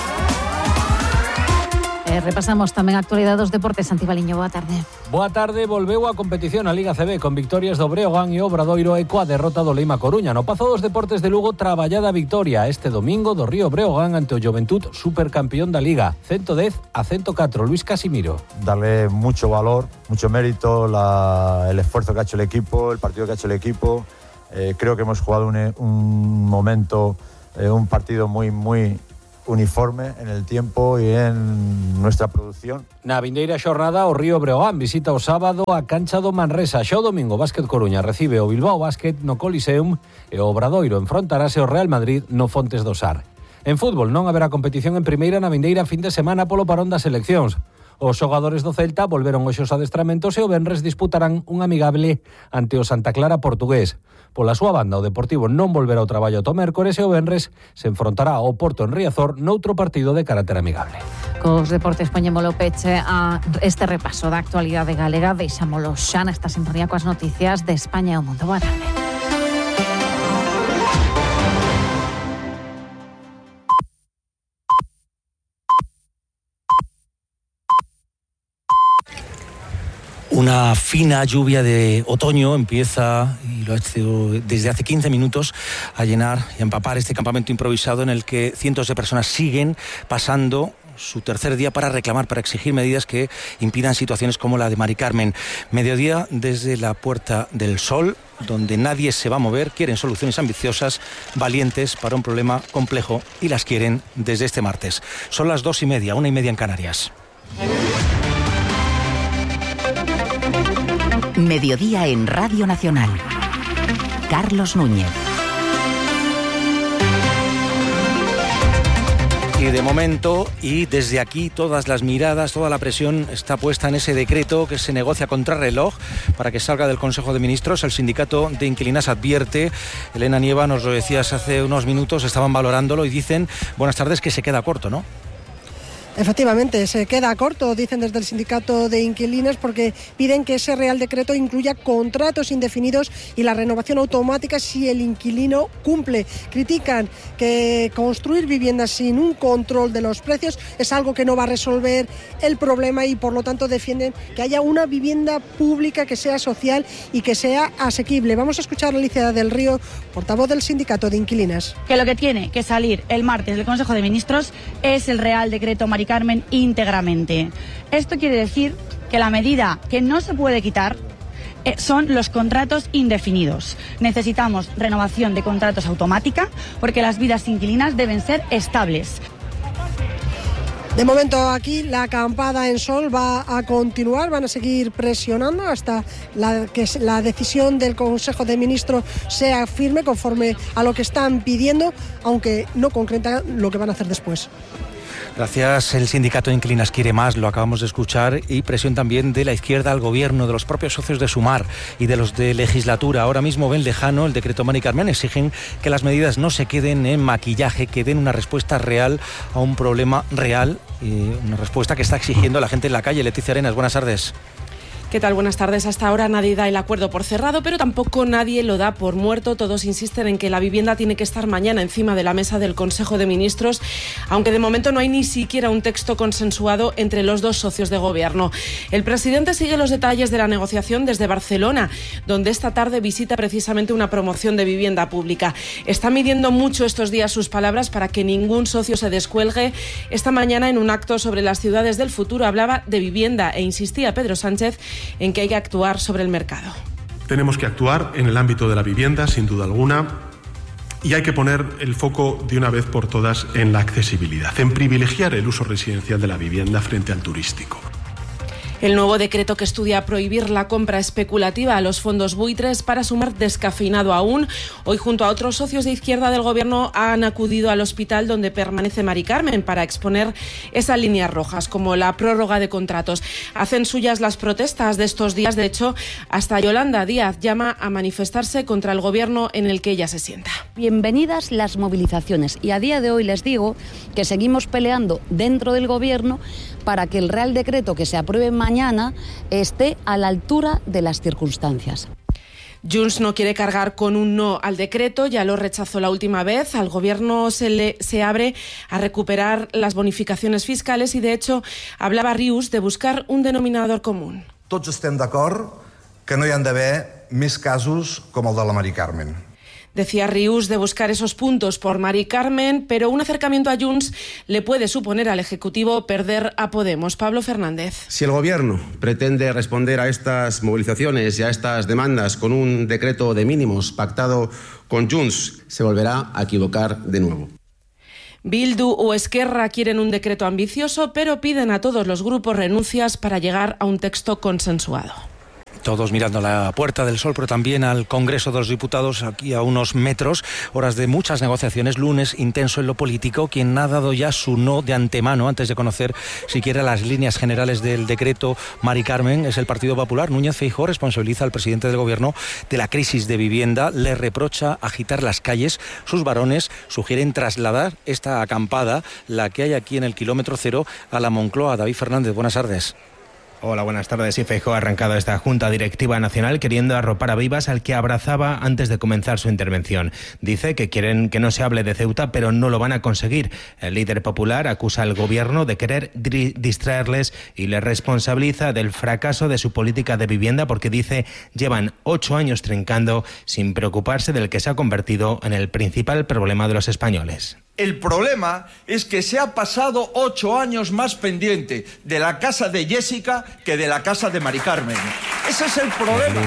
Repasamos tamén a actualidade dos deportes. Santi Baliño, boa tarde. Boa tarde, volveu a competición a Liga CB con victorias do Breogán e Obradoiro e coa derrota do Leima Coruña. No Pazo dos Deportes de Lugo, traballada victoria este domingo do Río Breogán ante o Juventud, supercampeón da Liga, 110-104, Luis Casimiro. Darle mucho valor, mucho mérito, el esfuerzo que ha hecho el equipo, el partido que ha hecho el equipo. Creo que hemos jugado un momento, un partido muy uniforme en el tiempo y en nuestra producción. Na vindeira xornada, o Río Breogán visita o sábado a cancha do Manresa. Xa o domingo, Básquet Coruña recibe o Bilbao Básquet no Coliseum e o Obradoiro enfrontarase ao Real Madrid no Fontes do Sar. En fútbol non haberá competición en primeira na vindeira fin de semana polo parón das seleccións. Os xogadores do Celta volveron hoxe aos adestramentos e o venres disputarán un amigable ante o Santa Clara portugués. Pola súa banda, o Deportivo non volverá ao traballo ata o mércores e o venres se enfrontará ao Porto en Riazor noutro partido de carácter amigable. Cos deportes poñémolo peche a este repaso da actualidade galega. Deixámolo xa nesta sintonía coas noticias de España e o mundo. Boa tarde. Una fina lluvia de otoño empieza, y lo ha hecho desde hace 15 minutos, a llenar y a empapar este campamento improvisado en el que cientos de personas siguen pasando su tercer día para reclamar, para exigir medidas que impidan situaciones como la de Mari Carmen. Mediodía desde la Puerta del Sol, donde nadie se va a mover. Quieren soluciones ambiciosas, valientes para un problema complejo, y las quieren desde este martes. Son las 2:30, 1:30 en Canarias. Mediodía en Radio Nacional. Carlos Núñez. Y de momento, y desde aquí, todas las miradas, toda la presión está puesta en ese decreto que se negocia contrarreloj para que salga del Consejo de Ministros. El sindicato de inquilinas advierte, Elena Nieva, nos lo decías hace unos minutos, estaban valorándolo y dicen, buenas tardes, que se queda corto, ¿no? Efectivamente, se queda corto, dicen desde el sindicato de inquilinos, porque piden que ese Real Decreto incluya contratos indefinidos y la renovación automática si el inquilino cumple. Critican que construir viviendas sin un control de los precios es algo que no va a resolver el problema, y por lo tanto defienden que haya una vivienda pública que sea social y que sea asequible. Vamos a escuchar a Alicia del Río, portavoz del sindicato de inquilinas. Que lo que tiene que salir el martes del Consejo de Ministros es el Real Decreto Mari Carmen íntegramente. Esto quiere decir que la medida que no se puede quitar son los contratos indefinidos. Necesitamos renovación de contratos automática, porque las vidas inquilinas deben ser estables. De momento aquí la acampada en Sol va a continuar, van a seguir presionando hasta que la decisión del Consejo de Ministros sea firme conforme a lo que están pidiendo, aunque no concreta lo que van a hacer después. Gracias. El sindicato de inquilinas quiere más, lo acabamos de escuchar, y presión también de la izquierda al gobierno, de los propios socios de Sumar y de los de legislatura. Ahora mismo ven lejano el decreto Mari Carmen, exigen que las medidas no se queden en maquillaje, que den una respuesta real a un problema real, y una respuesta que está exigiendo la gente en la calle. Leticia Arenas, buenas tardes. ¿Qué tal? Buenas tardes. Hasta ahora nadie da el acuerdo por cerrado, pero tampoco nadie lo da por muerto. Todos insisten en que la vivienda tiene que estar mañana encima de la mesa del Consejo de Ministros, aunque de momento no hay ni siquiera un texto consensuado entre los dos socios de gobierno. El presidente sigue los detalles de la negociación desde Barcelona, donde esta tarde visita precisamente una promoción de vivienda pública. Está midiendo mucho estos días sus palabras para que ningún socio se descuelgue. Esta mañana, en un acto sobre las ciudades del futuro, hablaba de vivienda e insistía Pedro Sánchez en que hay que actuar sobre el mercado. Tenemos que actuar en el ámbito de la vivienda, sin duda alguna, y hay que poner el foco de una vez por todas en la accesibilidad, en privilegiar el uso residencial de la vivienda frente al turístico. El nuevo decreto que estudia prohibir la compra especulativa a los fondos buitres para sumar descafeinado aún. Hoy, junto a otros socios de izquierda del Gobierno, han acudido al hospital donde permanece Mari Carmen para exponer esas líneas rojas, como la prórroga de contratos. Hacen suyas las protestas de estos días. De hecho, hasta Yolanda Díaz llama a manifestarse contra el Gobierno en el que ella se sienta. Bienvenidas las movilizaciones. Y a día de hoy les digo que seguimos peleando dentro del Gobierno para que el Real Decreto que se apruebe mañana esté a la altura de las circunstancias. Junts no quiere cargar con un no al decreto, ya lo rechazó la última vez. Al Gobierno se abre a recuperar las bonificaciones fiscales y, de hecho, hablaba Rius de buscar un denominador común. Tots estem d'acord que no hi han d'haver més casos com el de la Mari Carmen. Decía Rius de buscar esos puntos por Mari Carmen, pero un acercamiento a Junts le puede suponer al Ejecutivo perder a Podemos. Pablo Fernández. Si el Gobierno pretende responder a estas movilizaciones y a estas demandas con un decreto de mínimos pactado con Junts, se volverá a equivocar de nuevo. Bildu o Esquerra quieren un decreto ambicioso, pero piden a todos los grupos renuncias para llegar a un texto consensuado. Todos mirando a la Puerta del Sol, pero también al Congreso de los Diputados, aquí a unos metros. Horas de muchas negociaciones, lunes intenso en lo político. Quien ha dado ya su no de antemano, antes de conocer siquiera las líneas generales del decreto Mari Carmen, es el Partido Popular. Núñez Feijóo responsabiliza al presidente del Gobierno de la crisis de vivienda, le reprocha agitar las calles. Sus varones sugieren trasladar esta acampada, la que hay aquí en el kilómetro cero, a la Moncloa. David Fernández, buenas tardes. Hola, buenas tardes. Sí, Feijóo ha arrancado esta Junta Directiva Nacional queriendo arropar a Vivas, al que abrazaba antes de comenzar su intervención. Dice que quieren que no se hable de Ceuta, pero no lo van a conseguir. El líder popular acusa al Gobierno de querer distraerles y le responsabiliza del fracaso de su política de vivienda, porque dice llevan 8 años trincando sin preocuparse del que se ha convertido en el principal problema de los españoles. El problema es que se ha pasado 8 años más pendiente de la casa de Jessica que de la casa de Mari Carmen. Ese es el problema.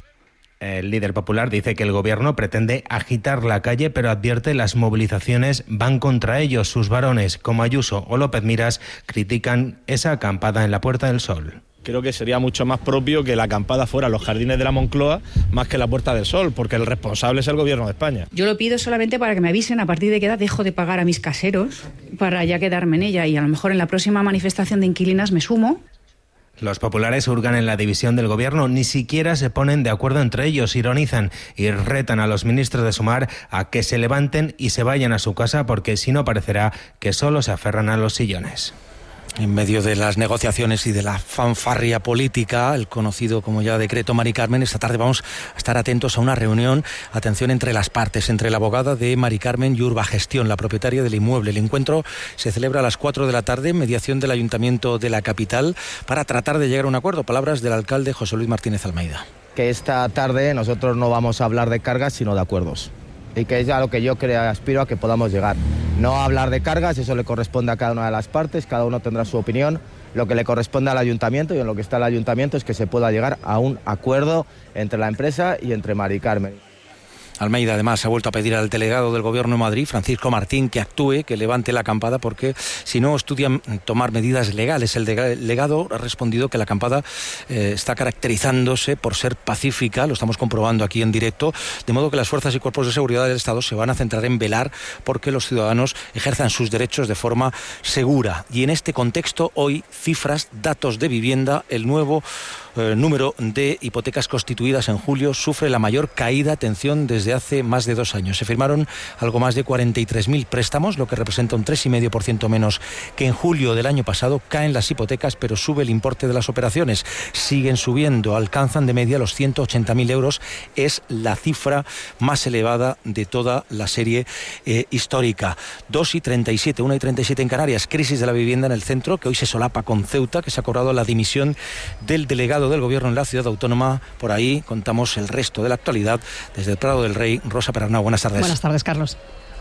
El líder popular dice que el Gobierno pretende agitar la calle, pero advierte las movilizaciones van contra ellos. Sus varones, como Ayuso o López Miras, critican esa acampada en la Puerta del Sol. Creo que sería mucho más propio que la acampada fuera los jardines de la Moncloa más que la Puerta del Sol, porque el responsable es el Gobierno de España. Yo lo pido solamente para que me avisen a partir de qué edad dejo de pagar a mis caseros para ya quedarme en ella, y a lo mejor en la próxima manifestación de inquilinas me sumo. Los populares hurgan en la división del Gobierno, ni siquiera se ponen de acuerdo entre ellos, ironizan y retan a los ministros de Sumar a que se levanten y se vayan a su casa, porque si no parecerá que solo se aferran a los sillones. En medio de las negociaciones y de la fanfarria política, el conocido como ya decreto Mari Carmen, esta tarde vamos a estar atentos a una reunión, atención, entre las partes, entre la abogada de Mari Carmen y Urbagestión, la propietaria del inmueble. El encuentro se celebra a las 4 de la tarde, mediación del Ayuntamiento de la capital, para tratar de llegar a un acuerdo. Palabras del alcalde José Luis Martínez Almeida. Que esta tarde nosotros no vamos a hablar de cargas, sino de acuerdos. Y que es a lo que yo aspiro a que podamos llegar. No hablar de cargas, eso le corresponde a cada una de las partes, cada uno tendrá su opinión. Lo que le corresponde al ayuntamiento, y en lo que está el ayuntamiento, es que se pueda llegar a un acuerdo entre la empresa y entre Mari Carmen. Almeida además ha vuelto a pedir al delegado del Gobierno de Madrid, Francisco Martín, que actúe, que levante la acampada, porque si no estudian tomar medidas legales. El delegado ha respondido que la acampada está caracterizándose por ser pacífica, lo estamos comprobando aquí en directo, de modo que las fuerzas y cuerpos de seguridad del Estado se van a centrar en velar porque los ciudadanos ejerzan sus derechos de forma segura. Y en este contexto, hoy, cifras, datos de vivienda, el nuevo número de hipotecas constituidas en julio sufre la mayor caída, atención, desde hace más de 2 años. Se firmaron algo más de 43.000 préstamos, lo que representa un 3,5% menos que en julio del año pasado. Caen las hipotecas, pero sube el importe de las operaciones. Siguen subiendo, alcanzan de media los 180.000 euros. Es la cifra más elevada de toda la serie histórica. 2,37, 1,37 en Canarias. Crisis de la vivienda en el centro, que hoy se solapa con Ceuta, que se ha cobrado la dimisión del delegado del Gobierno en la ciudad autónoma. Por ahí contamos el resto de la actualidad desde el Prado del Rey. Rosa Perarnau, buenas tardes. Buenas tardes, Carlos.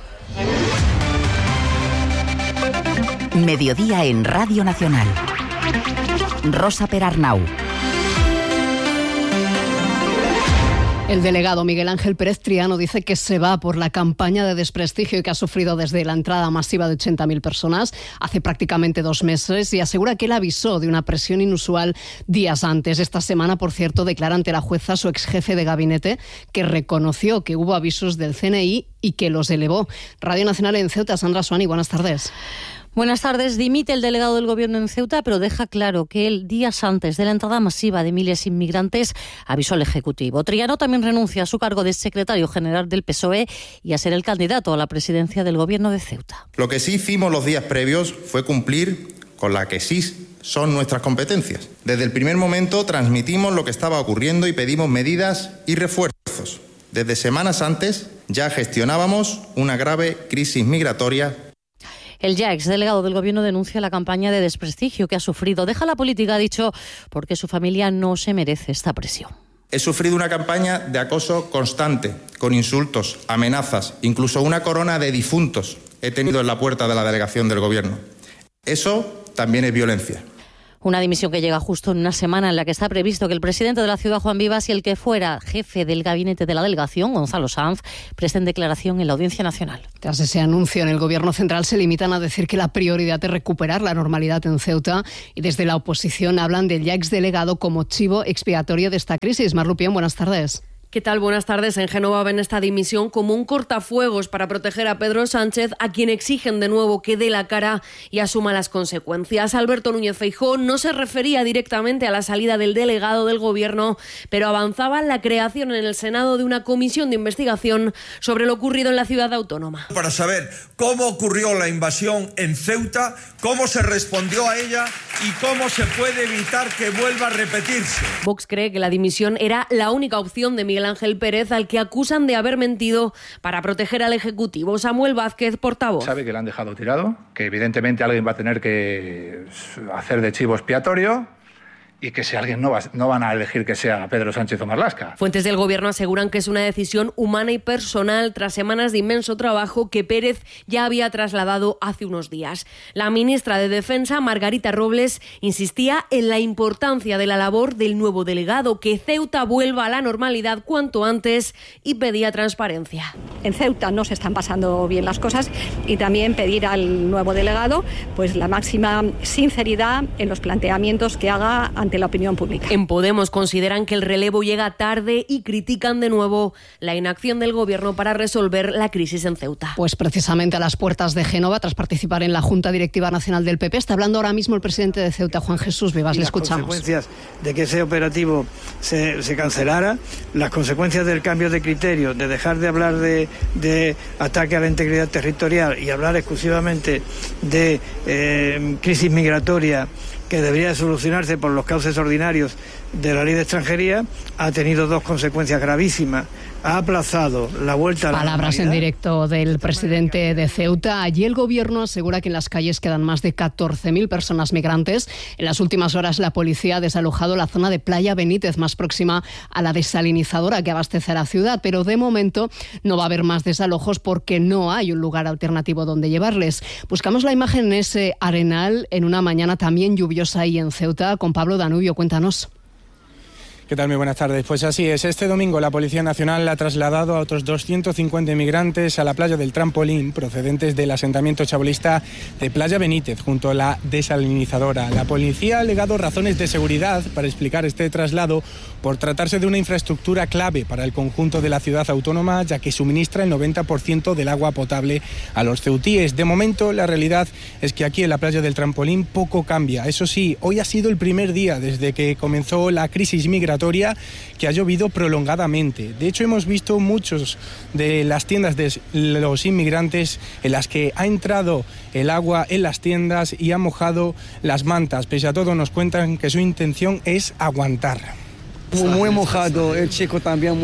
Mediodía en Radio Nacional. Rosa Perarnau. El delegado Miguel Ángel Pérez Triano dice que se va por la campaña de desprestigio que ha sufrido desde la entrada masiva de 80.000 personas hace prácticamente 2 meses y asegura que él avisó de una presión inusual días antes. Esta semana, por cierto, declara ante la jueza su exjefe de gabinete, que reconoció que hubo avisos del CNI y que los elevó. Radio Nacional en Ceuta, Sandra Suani, buenas tardes. Buenas tardes. Dimite el delegado del Gobierno en Ceuta, pero deja claro que él, días antes de la entrada masiva de miles de inmigrantes, avisó al Ejecutivo. Triano también renuncia a su cargo de secretario general del PSOE y a ser el candidato a la presidencia del Gobierno de Ceuta. Lo que sí hicimos los días previos fue cumplir con la que sí son nuestras competencias. Desde el primer momento transmitimos lo que estaba ocurriendo y pedimos medidas y refuerzos. Desde semanas antes ya gestionábamos una grave crisis migratoria. El ya exdelegado del Gobierno denuncia la campaña de desprestigio que ha sufrido. Deja la política, ha dicho, porque su familia no se merece esta presión. He sufrido una campaña de acoso constante, con insultos, amenazas, incluso una corona de difuntos he tenido en la puerta de la delegación del Gobierno. Eso también es violencia. Una dimisión que llega justo en una semana en la que está previsto que el presidente de la ciudad, Juan Vivas, y el que fuera jefe del gabinete de la delegación, Gonzalo Sanz, presten declaración en la Audiencia Nacional. Tras ese anuncio, en el Gobierno central se limitan a decir que la prioridad es recuperar la normalidad en Ceuta y desde la oposición hablan del ya exdelegado como chivo expiatorio de esta crisis. Mar Rupión, buenas tardes. ¿Qué tal? Buenas tardes. En Génova ven esta dimisión como un cortafuegos para proteger a Pedro Sánchez, a quien exigen de nuevo que dé la cara y asuma las consecuencias. Alberto Núñez Feijóo no se refería directamente a la salida del delegado del Gobierno, pero avanzaba la creación en el Senado de una comisión de investigación sobre lo ocurrido en la ciudad autónoma. Para saber cómo ocurrió la invasión en Ceuta, cómo se respondió a ella y cómo se puede evitar que vuelva a repetirse. Vox cree que la dimisión era la única opción de Miguel Ángel Pérez, al que acusan de haber mentido para proteger al Ejecutivo. Samuel Vázquez, portavoz. Sabe que le han dejado tirado, que evidentemente alguien va a tener que hacer de chivo expiatorio y que si alguien no van a elegir que sea Pedro Sánchez o Marlaska. Fuentes del Gobierno aseguran que es una decisión humana y personal tras semanas de inmenso trabajo que Pérez ya había trasladado hace unos días. La ministra de Defensa, Margarita Robles, insistía en la importancia de la labor del nuevo delegado, que Ceuta vuelva a la normalidad cuanto antes, y pedía transparencia. En Ceuta no se están pasando bien las cosas y también pedir al nuevo delegado pues la máxima sinceridad en los planteamientos que haga ante la opinión pública. En Podemos consideran que el relevo llega tarde y critican de nuevo la inacción del Gobierno para resolver la crisis en Ceuta. Pues precisamente a las puertas de Génova, tras participar en la Junta Directiva Nacional del PP, está hablando ahora mismo el presidente de Ceuta, Juan Jesús Vivas. Le escuchamos. Las consecuencias de que ese operativo se cancelara, las consecuencias del cambio de criterio, de dejar de hablar de ataque a la integridad territorial y hablar exclusivamente de crisis migratoria que debería solucionarse por los cauces ordinarios de la ley de extranjería, ha tenido 2 consecuencias gravísimas. Ha aplazado la vuelta a la Palabras normalidad. en directo del presidente de Ceuta. Allí el Gobierno asegura que en las calles quedan más de 14.000 personas migrantes. En las últimas horas la policía ha desalojado la zona de Playa Benítez, más próxima a la desalinizadora que abastece a la ciudad, pero de momento no va a haber más desalojos porque no hay un lugar alternativo donde llevarles. Buscamos la imagen en ese arenal en una mañana también lluviosa ahí en Ceuta. Con Pablo Danubio, cuéntanos. ¿Qué tal? Muy buenas tardes. Pues así es. Este domingo la Policía Nacional ha trasladado a otros 250 inmigrantes a la playa del Trampolín, procedentes del asentamiento chabolista de Playa Benítez, junto a la desalinizadora. La policía ha alegado razones de seguridad para explicar este traslado por tratarse de una infraestructura clave para el conjunto de la ciudad autónoma, ya que suministra el 90% del agua potable a los ceutíes. De momento, la realidad es que aquí en la playa del Trampolín poco cambia. Eso sí, hoy ha sido el primer día desde que comenzó la crisis migratoria que ha llovido prolongadamente. De hecho, hemos visto muchos de las tiendas de los inmigrantes en las que ha entrado el agua en las tiendas y ha mojado las mantas. Pese a todo, nos cuentan que su intención es aguantar. Muy mojado, el chico también,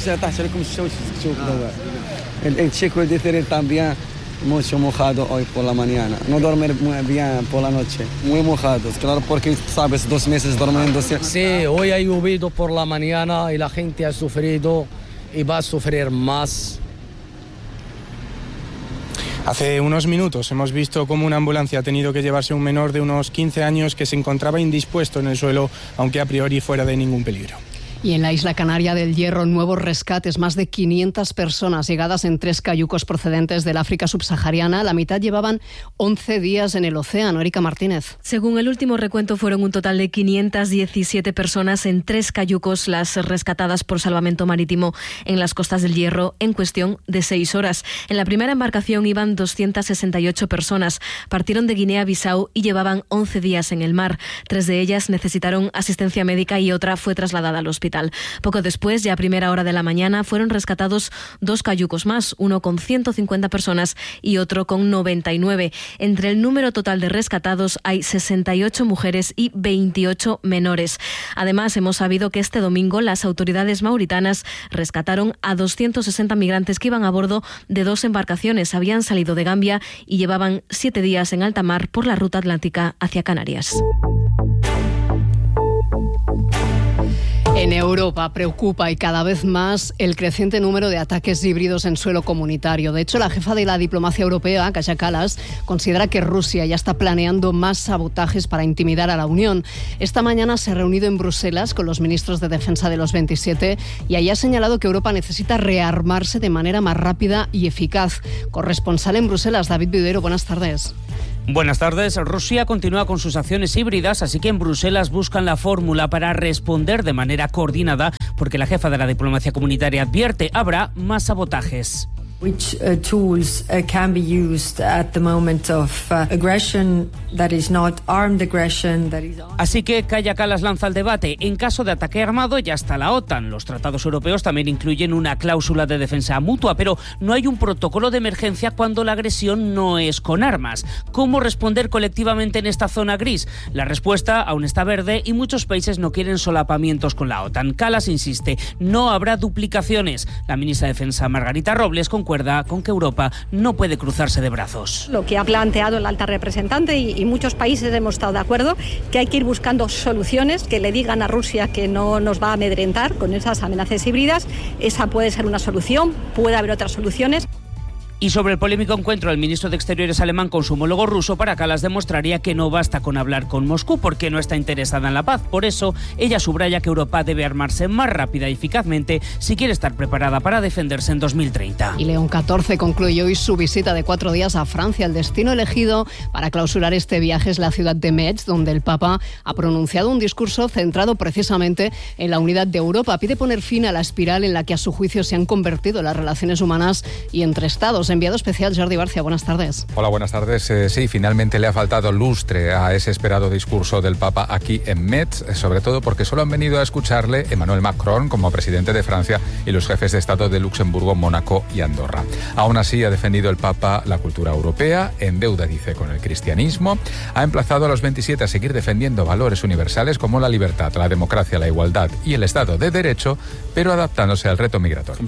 el chico de Terer también mucho mojado hoy por la mañana, no dormir muy bien por la noche, muy mojados, claro, porque sabes, 2 meses durmiéndose. Sí, hoy ha llovido por la mañana y la gente ha sufrido y va a sufrir más. Hace unos minutos hemos visto cómo una ambulancia ha tenido que llevarse a un menor de unos 15 años que se encontraba indispuesto en el suelo, aunque a priori fuera de ningún peligro. Y en la isla canaria del Hierro, nuevos rescates, más de 500 personas llegadas en 3 cayucos procedentes del África subsahariana. La mitad llevaban 11 días en el océano. Erika Martínez. Según el último recuento, fueron un total de 517 personas en 3 cayucos las rescatadas por Salvamento Marítimo en las costas del Hierro en cuestión de 6 horas. En la primera embarcación iban 268 personas. Partieron de Guinea-Bissau y llevaban 11 días en el mar. 3 de ellas necesitaron asistencia médica y otra fue trasladada al hospital. Poco después, ya a primera hora de la mañana, fueron rescatados 2 cayucos más, uno con 150 personas y otro con 99. Entre el número total de rescatados hay 68 mujeres y 28 menores. Además, hemos sabido que este domingo las autoridades mauritanas rescataron a 260 migrantes que iban a bordo de 2 embarcaciones. Habían salido de Gambia y llevaban 7 días en alta mar por la ruta atlántica hacia Canarias. En Europa preocupa y cada vez más el creciente número de ataques híbridos en suelo comunitario. De hecho, la jefa de la diplomacia europea, Kaja Kallas, considera que Rusia ya está planeando más sabotajes para intimidar a la Unión. Esta mañana se ha reunido en Bruselas con los ministros de defensa de los 27 y allí ha señalado que Europa necesita rearmarse de manera más rápida y eficaz. Corresponsal en Bruselas, David Videro, buenas tardes. Buenas tardes. Rusia continúa con sus acciones híbridas, así que en Bruselas buscan la fórmula para responder de manera coordinada, porque la jefa de la diplomacia comunitaria advierte habrá más sabotajes. Which tools can be used at the moment of aggression that is not armed aggression, that is... Así que Kaja Kallas lanza el debate. En caso de ataque armado ya está la OTAN. Los tratados europeos también incluyen una cláusula de defensa mutua, pero no hay un protocolo de emergencia cuando la agresión no es con armas. ¿Cómo responder colectivamente en esta zona gris? La respuesta aún está verde y muchos países no quieren solapamientos con la OTAN. Kallas insiste, no habrá duplicaciones. La ministra de Defensa, Margarita Robles, concuerda con que Europa no puede cruzarse de brazos. Lo que ha planteado la alta representante y muchos países hemos estado de acuerdo, que hay que ir buscando soluciones que le digan a Rusia que no nos va a amedrentar con esas amenazas híbridas. Esa puede ser una solución, puede haber otras soluciones. Y sobre el polémico encuentro del ministro de Exteriores alemán con su homólogo ruso, para Kallas demostraría que no basta con hablar con Moscú porque no está interesada en la paz. Por eso, ella subraya que Europa debe armarse más rápida y eficazmente si quiere estar preparada para defenderse en 2030. Y León XIV concluyó hoy su visita de 4 días a Francia. El destino elegido para clausurar este viaje es la ciudad de Metz, donde el Papa ha pronunciado un discurso centrado precisamente en la unidad de Europa. Pide poner fin a la espiral en la que a su juicio se han convertido las relaciones humanas y entre Estados. Enviado especial Jordi Barcia, buenas tardes. Hola, buenas tardes. Sí, finalmente le ha faltado lustre a ese esperado discurso del Papa aquí en Metz, sobre todo porque solo han venido a escucharle Emmanuel Macron como presidente de Francia y los jefes de Estado de Luxemburgo, Mónaco y Andorra. Aún así, ha defendido el Papa la cultura europea, en deuda, dice, con el cristianismo. Ha emplazado a los 27 a seguir defendiendo valores universales como la libertad, la democracia, la igualdad y el Estado de Derecho, pero adaptándose al reto migratorio.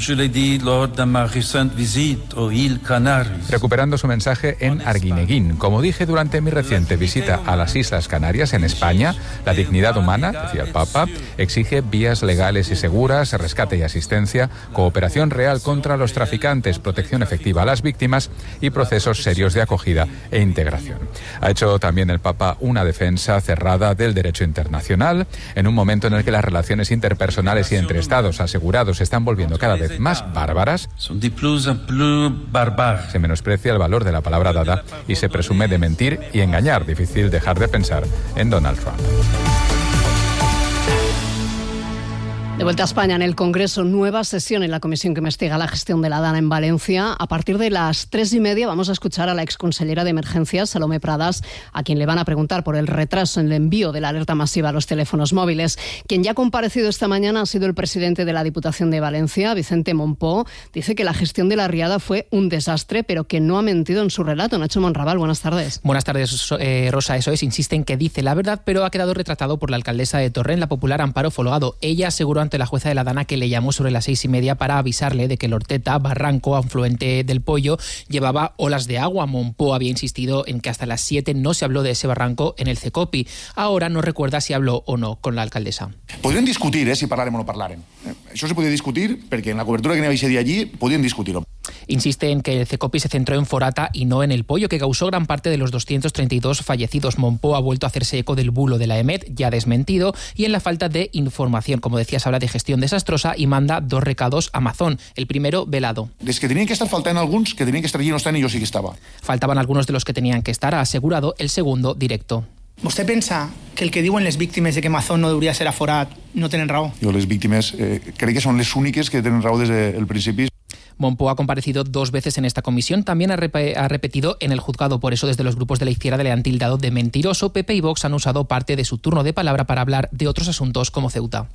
Recuperando su mensaje en Arguineguín. Como dije durante mi reciente visita a las Islas Canarias en España, la dignidad humana, decía el Papa, exige vías legales y seguras, rescate y asistencia, cooperación real contra los traficantes, protección efectiva a las víctimas y procesos serios de acogida e integración. Ha hecho también el Papa una defensa cerrada del derecho internacional en un momento en el que las relaciones interpersonales y entre Estados asegurados se están volviendo cada vez más bárbaras. Se menosprecia el valor de la palabra dada y se presume de mentir y engañar. Difícil dejar de pensar en Donald Trump. De vuelta a España, en el Congreso, nueva sesión en la comisión que investiga la gestión de la Dana en Valencia. A partir de las 3:30 vamos a escuchar a la exconsellera de Emergencias, Salomé Pradas, a quien le van a preguntar por el retraso en el envío de la alerta masiva a los teléfonos móviles. Quien ya ha comparecido esta mañana ha sido el presidente de la Diputación de Valencia, Vicente Monpó. Dice que la gestión de la riada fue un desastre, pero que no ha mentido en su relato. Nacho Monraval, buenas tardes. Buenas tardes, Rosa. Eso es, insiste en que dice la verdad, pero ha quedado retratado por la alcaldesa de Torrent, la popular Amparo Folgado. Ella aseguró ante la jueza de la Dana que le llamó sobre las 6:30 para avisarle de que el Horteta, barranco, afluente del Pollo, llevaba olas de agua. Monpó había insistido en que hasta las 7 no se habló de ese barranco en el Cecopi. Ahora no recuerda si habló o no con la alcaldesa. Podríem discutir si parlarem o no parlarem. Això se podia discutir perquè en la cobertura que n'hi havia ese dia allí podien discutir-ho. Insiste en que el Cecopi se centró en Forata y no en el pollo, que causó gran parte de los 232 fallecidos. Monpó ha vuelto a hacerse eco del bulo de la EMET, ya desmentido, y en la falta de información. Como decías, habla de gestión desastrosa y manda 2 recados a Amazon. El primero, velado. Des que tenien que estar faltant alguns, que tenien que estar allí no estan, i jo sí que estava. Faltaban algunos de los que tenían que estar, ha asegurado. El segundo, directo. ¿Vostè pensa que el que diuen les víctimes de que Amazon no hauria ser aforat no tenen raó? Jo les víctimes crec que són les úniques que tenen raó des del principi. Monpó ha comparecido 2 veces en esta comisión, también ha repetido en el juzgado. Por eso, desde los grupos de la izquierda le han tildado de mentiroso. PP y Vox han usado parte de su turno de palabra para hablar de otros asuntos como Ceuta.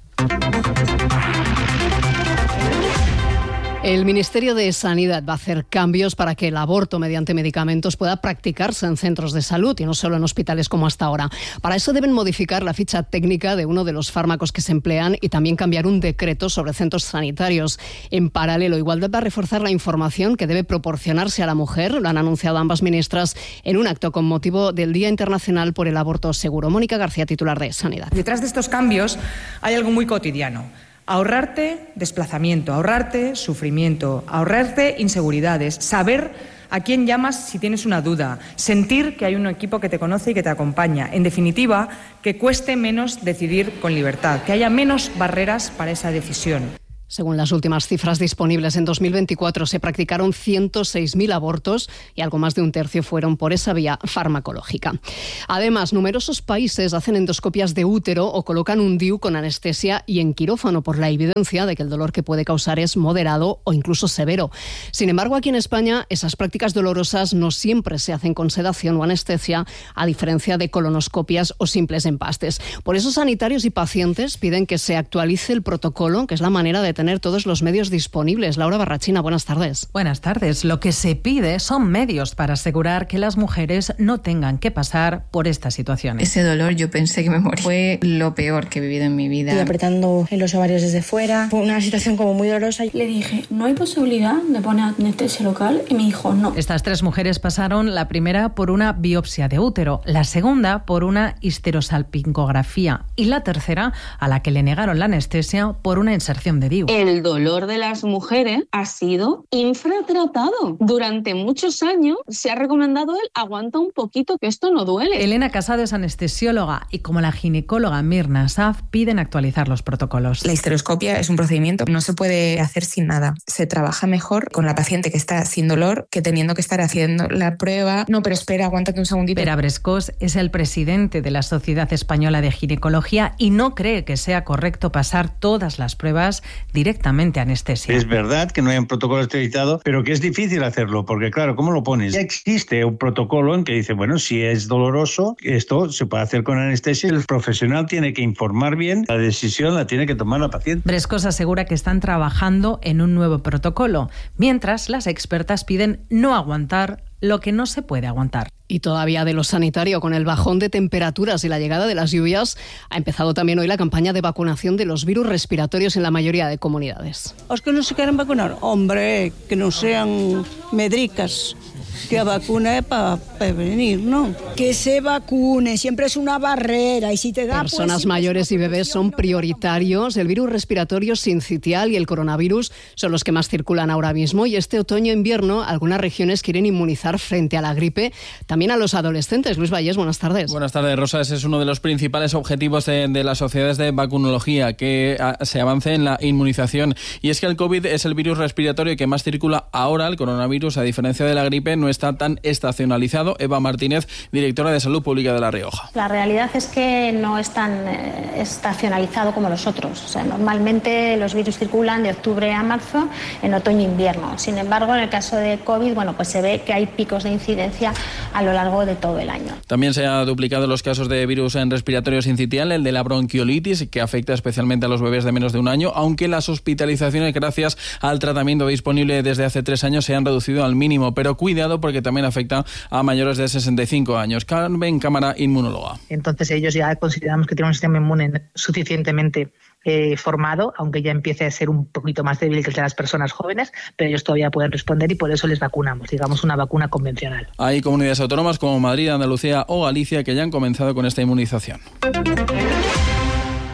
El Ministerio de Sanidad va a hacer cambios para que el aborto mediante medicamentos pueda practicarse en centros de salud y no solo en hospitales como hasta ahora. Para eso deben modificar la ficha técnica de uno de los fármacos que se emplean y también cambiar un decreto sobre centros sanitarios. En paralelo, Igualdad va a reforzar la información que debe proporcionarse a la mujer. Lo han anunciado ambas ministras en un acto con motivo del Día Internacional por el Aborto Seguro. Mónica García, titular de Sanidad. Detrás de estos cambios hay algo muy cotidiano. Ahorrarte desplazamiento, ahorrarte sufrimiento, ahorrarte inseguridades, saber a quién llamas si tienes una duda, sentir que hay un equipo que te conoce y que te acompaña. En definitiva, que cueste menos decidir con libertad, que haya menos barreras para esa decisión. Según las últimas cifras disponibles, en 2024 se practicaron 106.000 abortos y algo más de un tercio fueron por esa vía farmacológica. Además, numerosos países hacen endoscopias de útero o colocan un DIU con anestesia y en quirófano por la evidencia de que el dolor que puede causar es moderado o incluso severo. Sin embargo, aquí en España, esas prácticas dolorosas no siempre se hacen con sedación o anestesia, a diferencia de colonoscopias o simples empastes. Por eso, sanitarios y pacientes piden que se actualice el protocolo, que es la manera de tener todos los medios disponibles. Laura Barrachina, buenas tardes. Buenas tardes. Lo que se pide son medios para asegurar que las mujeres no tengan que pasar por estas situaciones. Ese dolor yo pensé que me moría. Fue lo peor que he vivido en mi vida. Estoy apretando en los ovarios desde fuera. Fue una situación como muy dolorosa. Le dije, ¿no hay posibilidad de poner anestesia local? Y me dijo, no. Estas 3 mujeres pasaron, la primera por una biopsia de útero, la segunda por una histerosalpingografía y la tercera, a la que le negaron la anestesia, por una inserción de DIU. El dolor de las mujeres ha sido infratratado. Durante muchos años se ha recomendado el aguanta un poquito que esto no duele. Elena Casado es anestesióloga y como la ginecóloga Mirna Saf piden actualizar los protocolos. La histeroscopia es un procedimiento, no se puede hacer sin nada. Se trabaja mejor con la paciente que está sin dolor que teniendo que estar haciendo la prueba. No, pero espera, aguántate un segundito. Pere Brescós es el presidente de la Sociedad Española de Ginecología y no cree que sea correcto pasar todas las pruebas directamente a anestesia. Es verdad que no hay un protocolo esterilizado, pero que es difícil hacerlo, porque claro, ¿cómo lo pones? Ya existe un protocolo en que dice, bueno, si es doloroso, esto se puede hacer con anestesia, el profesional tiene que informar bien, la decisión la tiene que tomar la paciente. Brescós asegura que están trabajando en un nuevo protocolo, mientras las expertas piden no aguantar lo que no se puede aguantar. Y todavía de lo sanitario, con el bajón de temperaturas y la llegada de las lluvias, ha empezado también hoy la campaña de vacunación de los virus respiratorios en la mayoría de comunidades. ¿Os que no se quieren vacunar? Hombre, que no sean medricas. Que vacune para prevenir, ¿no? Que se vacune, siempre es una barrera y si te da... Personas mayores y bebés son prioritarios. El virus respiratorio sincitial y el coronavirus son los que más circulan ahora mismo y este otoño-invierno algunas regiones quieren inmunizar frente a la gripe, también a los adolescentes. Luis Vallés, buenas tardes. Buenas tardes, Rosa. Ese es uno de los principales objetivos de las sociedades de vacunología, que se avance en la inmunización. Y es que el COVID es el virus respiratorio que más circula ahora. El coronavirus, a diferencia de la gripe, no está tan estacionalizado. Eva Martínez, directora de Salud Pública de La Rioja. La realidad es que no es tan estacionalizado como los otros. O sea, normalmente los virus circulan de octubre a marzo, en otoño e invierno. Sin embargo, en el caso de COVID, pues se ve que hay picos de incidencia a lo largo de todo el año. También se ha duplicado los casos de virus en respiratorio sincitial, el de la bronquiolitis, que afecta especialmente a los bebés de menos de un año, aunque las hospitalizaciones, gracias al tratamiento disponible desde hace 3 años, se han reducido al mínimo. Pero cuidado, porque también afecta a mayores de 65 años. Carmen Cámara, inmunóloga. Entonces ellos ya consideramos que tienen un sistema inmune suficientemente formado, aunque ya empiece a ser un poquito más débil que el de las personas jóvenes, pero ellos todavía pueden responder y por eso les vacunamos, digamos una vacuna convencional. Hay comunidades autónomas como Madrid, Andalucía o Galicia que ya han comenzado con esta inmunización.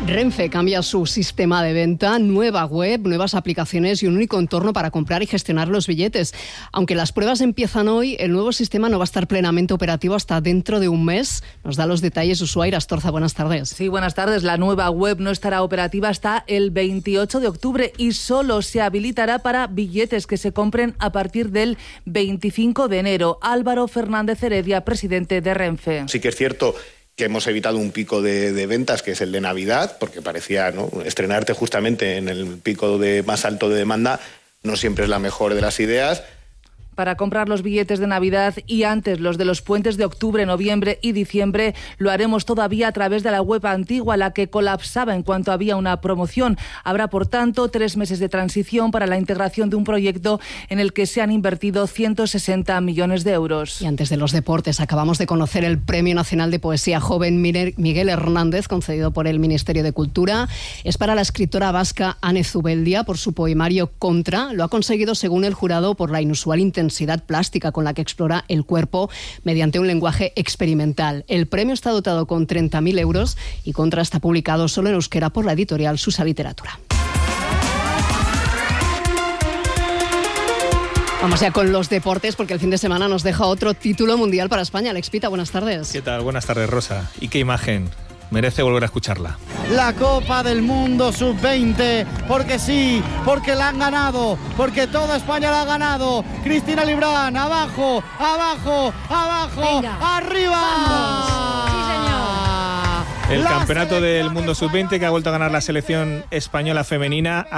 Renfe cambia su sistema de venta, nueva web, nuevas aplicaciones y un único entorno para comprar y gestionar los billetes. Aunque las pruebas empiezan hoy, el nuevo sistema no va a estar plenamente operativo hasta dentro de un mes. Nos da los detalles Ushuaia Astorza. Buenas tardes. Sí, buenas tardes. La nueva web no estará operativa hasta el 28 de octubre y solo se habilitará para billetes que se compren a partir del 25 de enero. Álvaro Fernández Heredia, presidente de Renfe. Sí que es cierto que hemos evitado un pico de ventas, que es el de Navidad, porque parecía, ¿no?, estrenarte justamente en el pico más alto de demanda no siempre es la mejor de las ideas. Para comprar los billetes de Navidad y antes los de los puentes de octubre, noviembre y diciembre, lo haremos todavía a través de la web antigua, la que colapsaba en cuanto había una promoción. Habrá, por tanto, 3 meses de transición para la integración de un proyecto en el que se han invertido 160 millones de euros. Y antes de los deportes, acabamos de conocer el Premio Nacional de Poesía Joven Miguel Hernández, concedido por el Ministerio de Cultura. Es para la escritora vasca Ane Zubeldia por su poemario Contra. Lo ha conseguido, según el jurado, por la inusual intensidad plástica con la que explora el cuerpo mediante un lenguaje experimental. El premio está dotado con 30.000 euros y Contra está publicado solo en euskera por la editorial Susa Literatura. Vamos ya con los deportes, porque el fin de semana nos deja otro título mundial para España. Alex Pita, buenas tardes. ¿Qué tal? Buenas tardes, Rosa. ¿Y qué imagen? Merece volver a escucharla. La Copa del Mundo Sub-20, porque sí, porque la han ganado, porque toda España la ha ganado. Cristina Librán, abajo, abajo, abajo, venga, arriba. ¡Vamos! Sí, señor. El campeonato del mundo Sub-20 que ha vuelto a ganar la selección española femenina.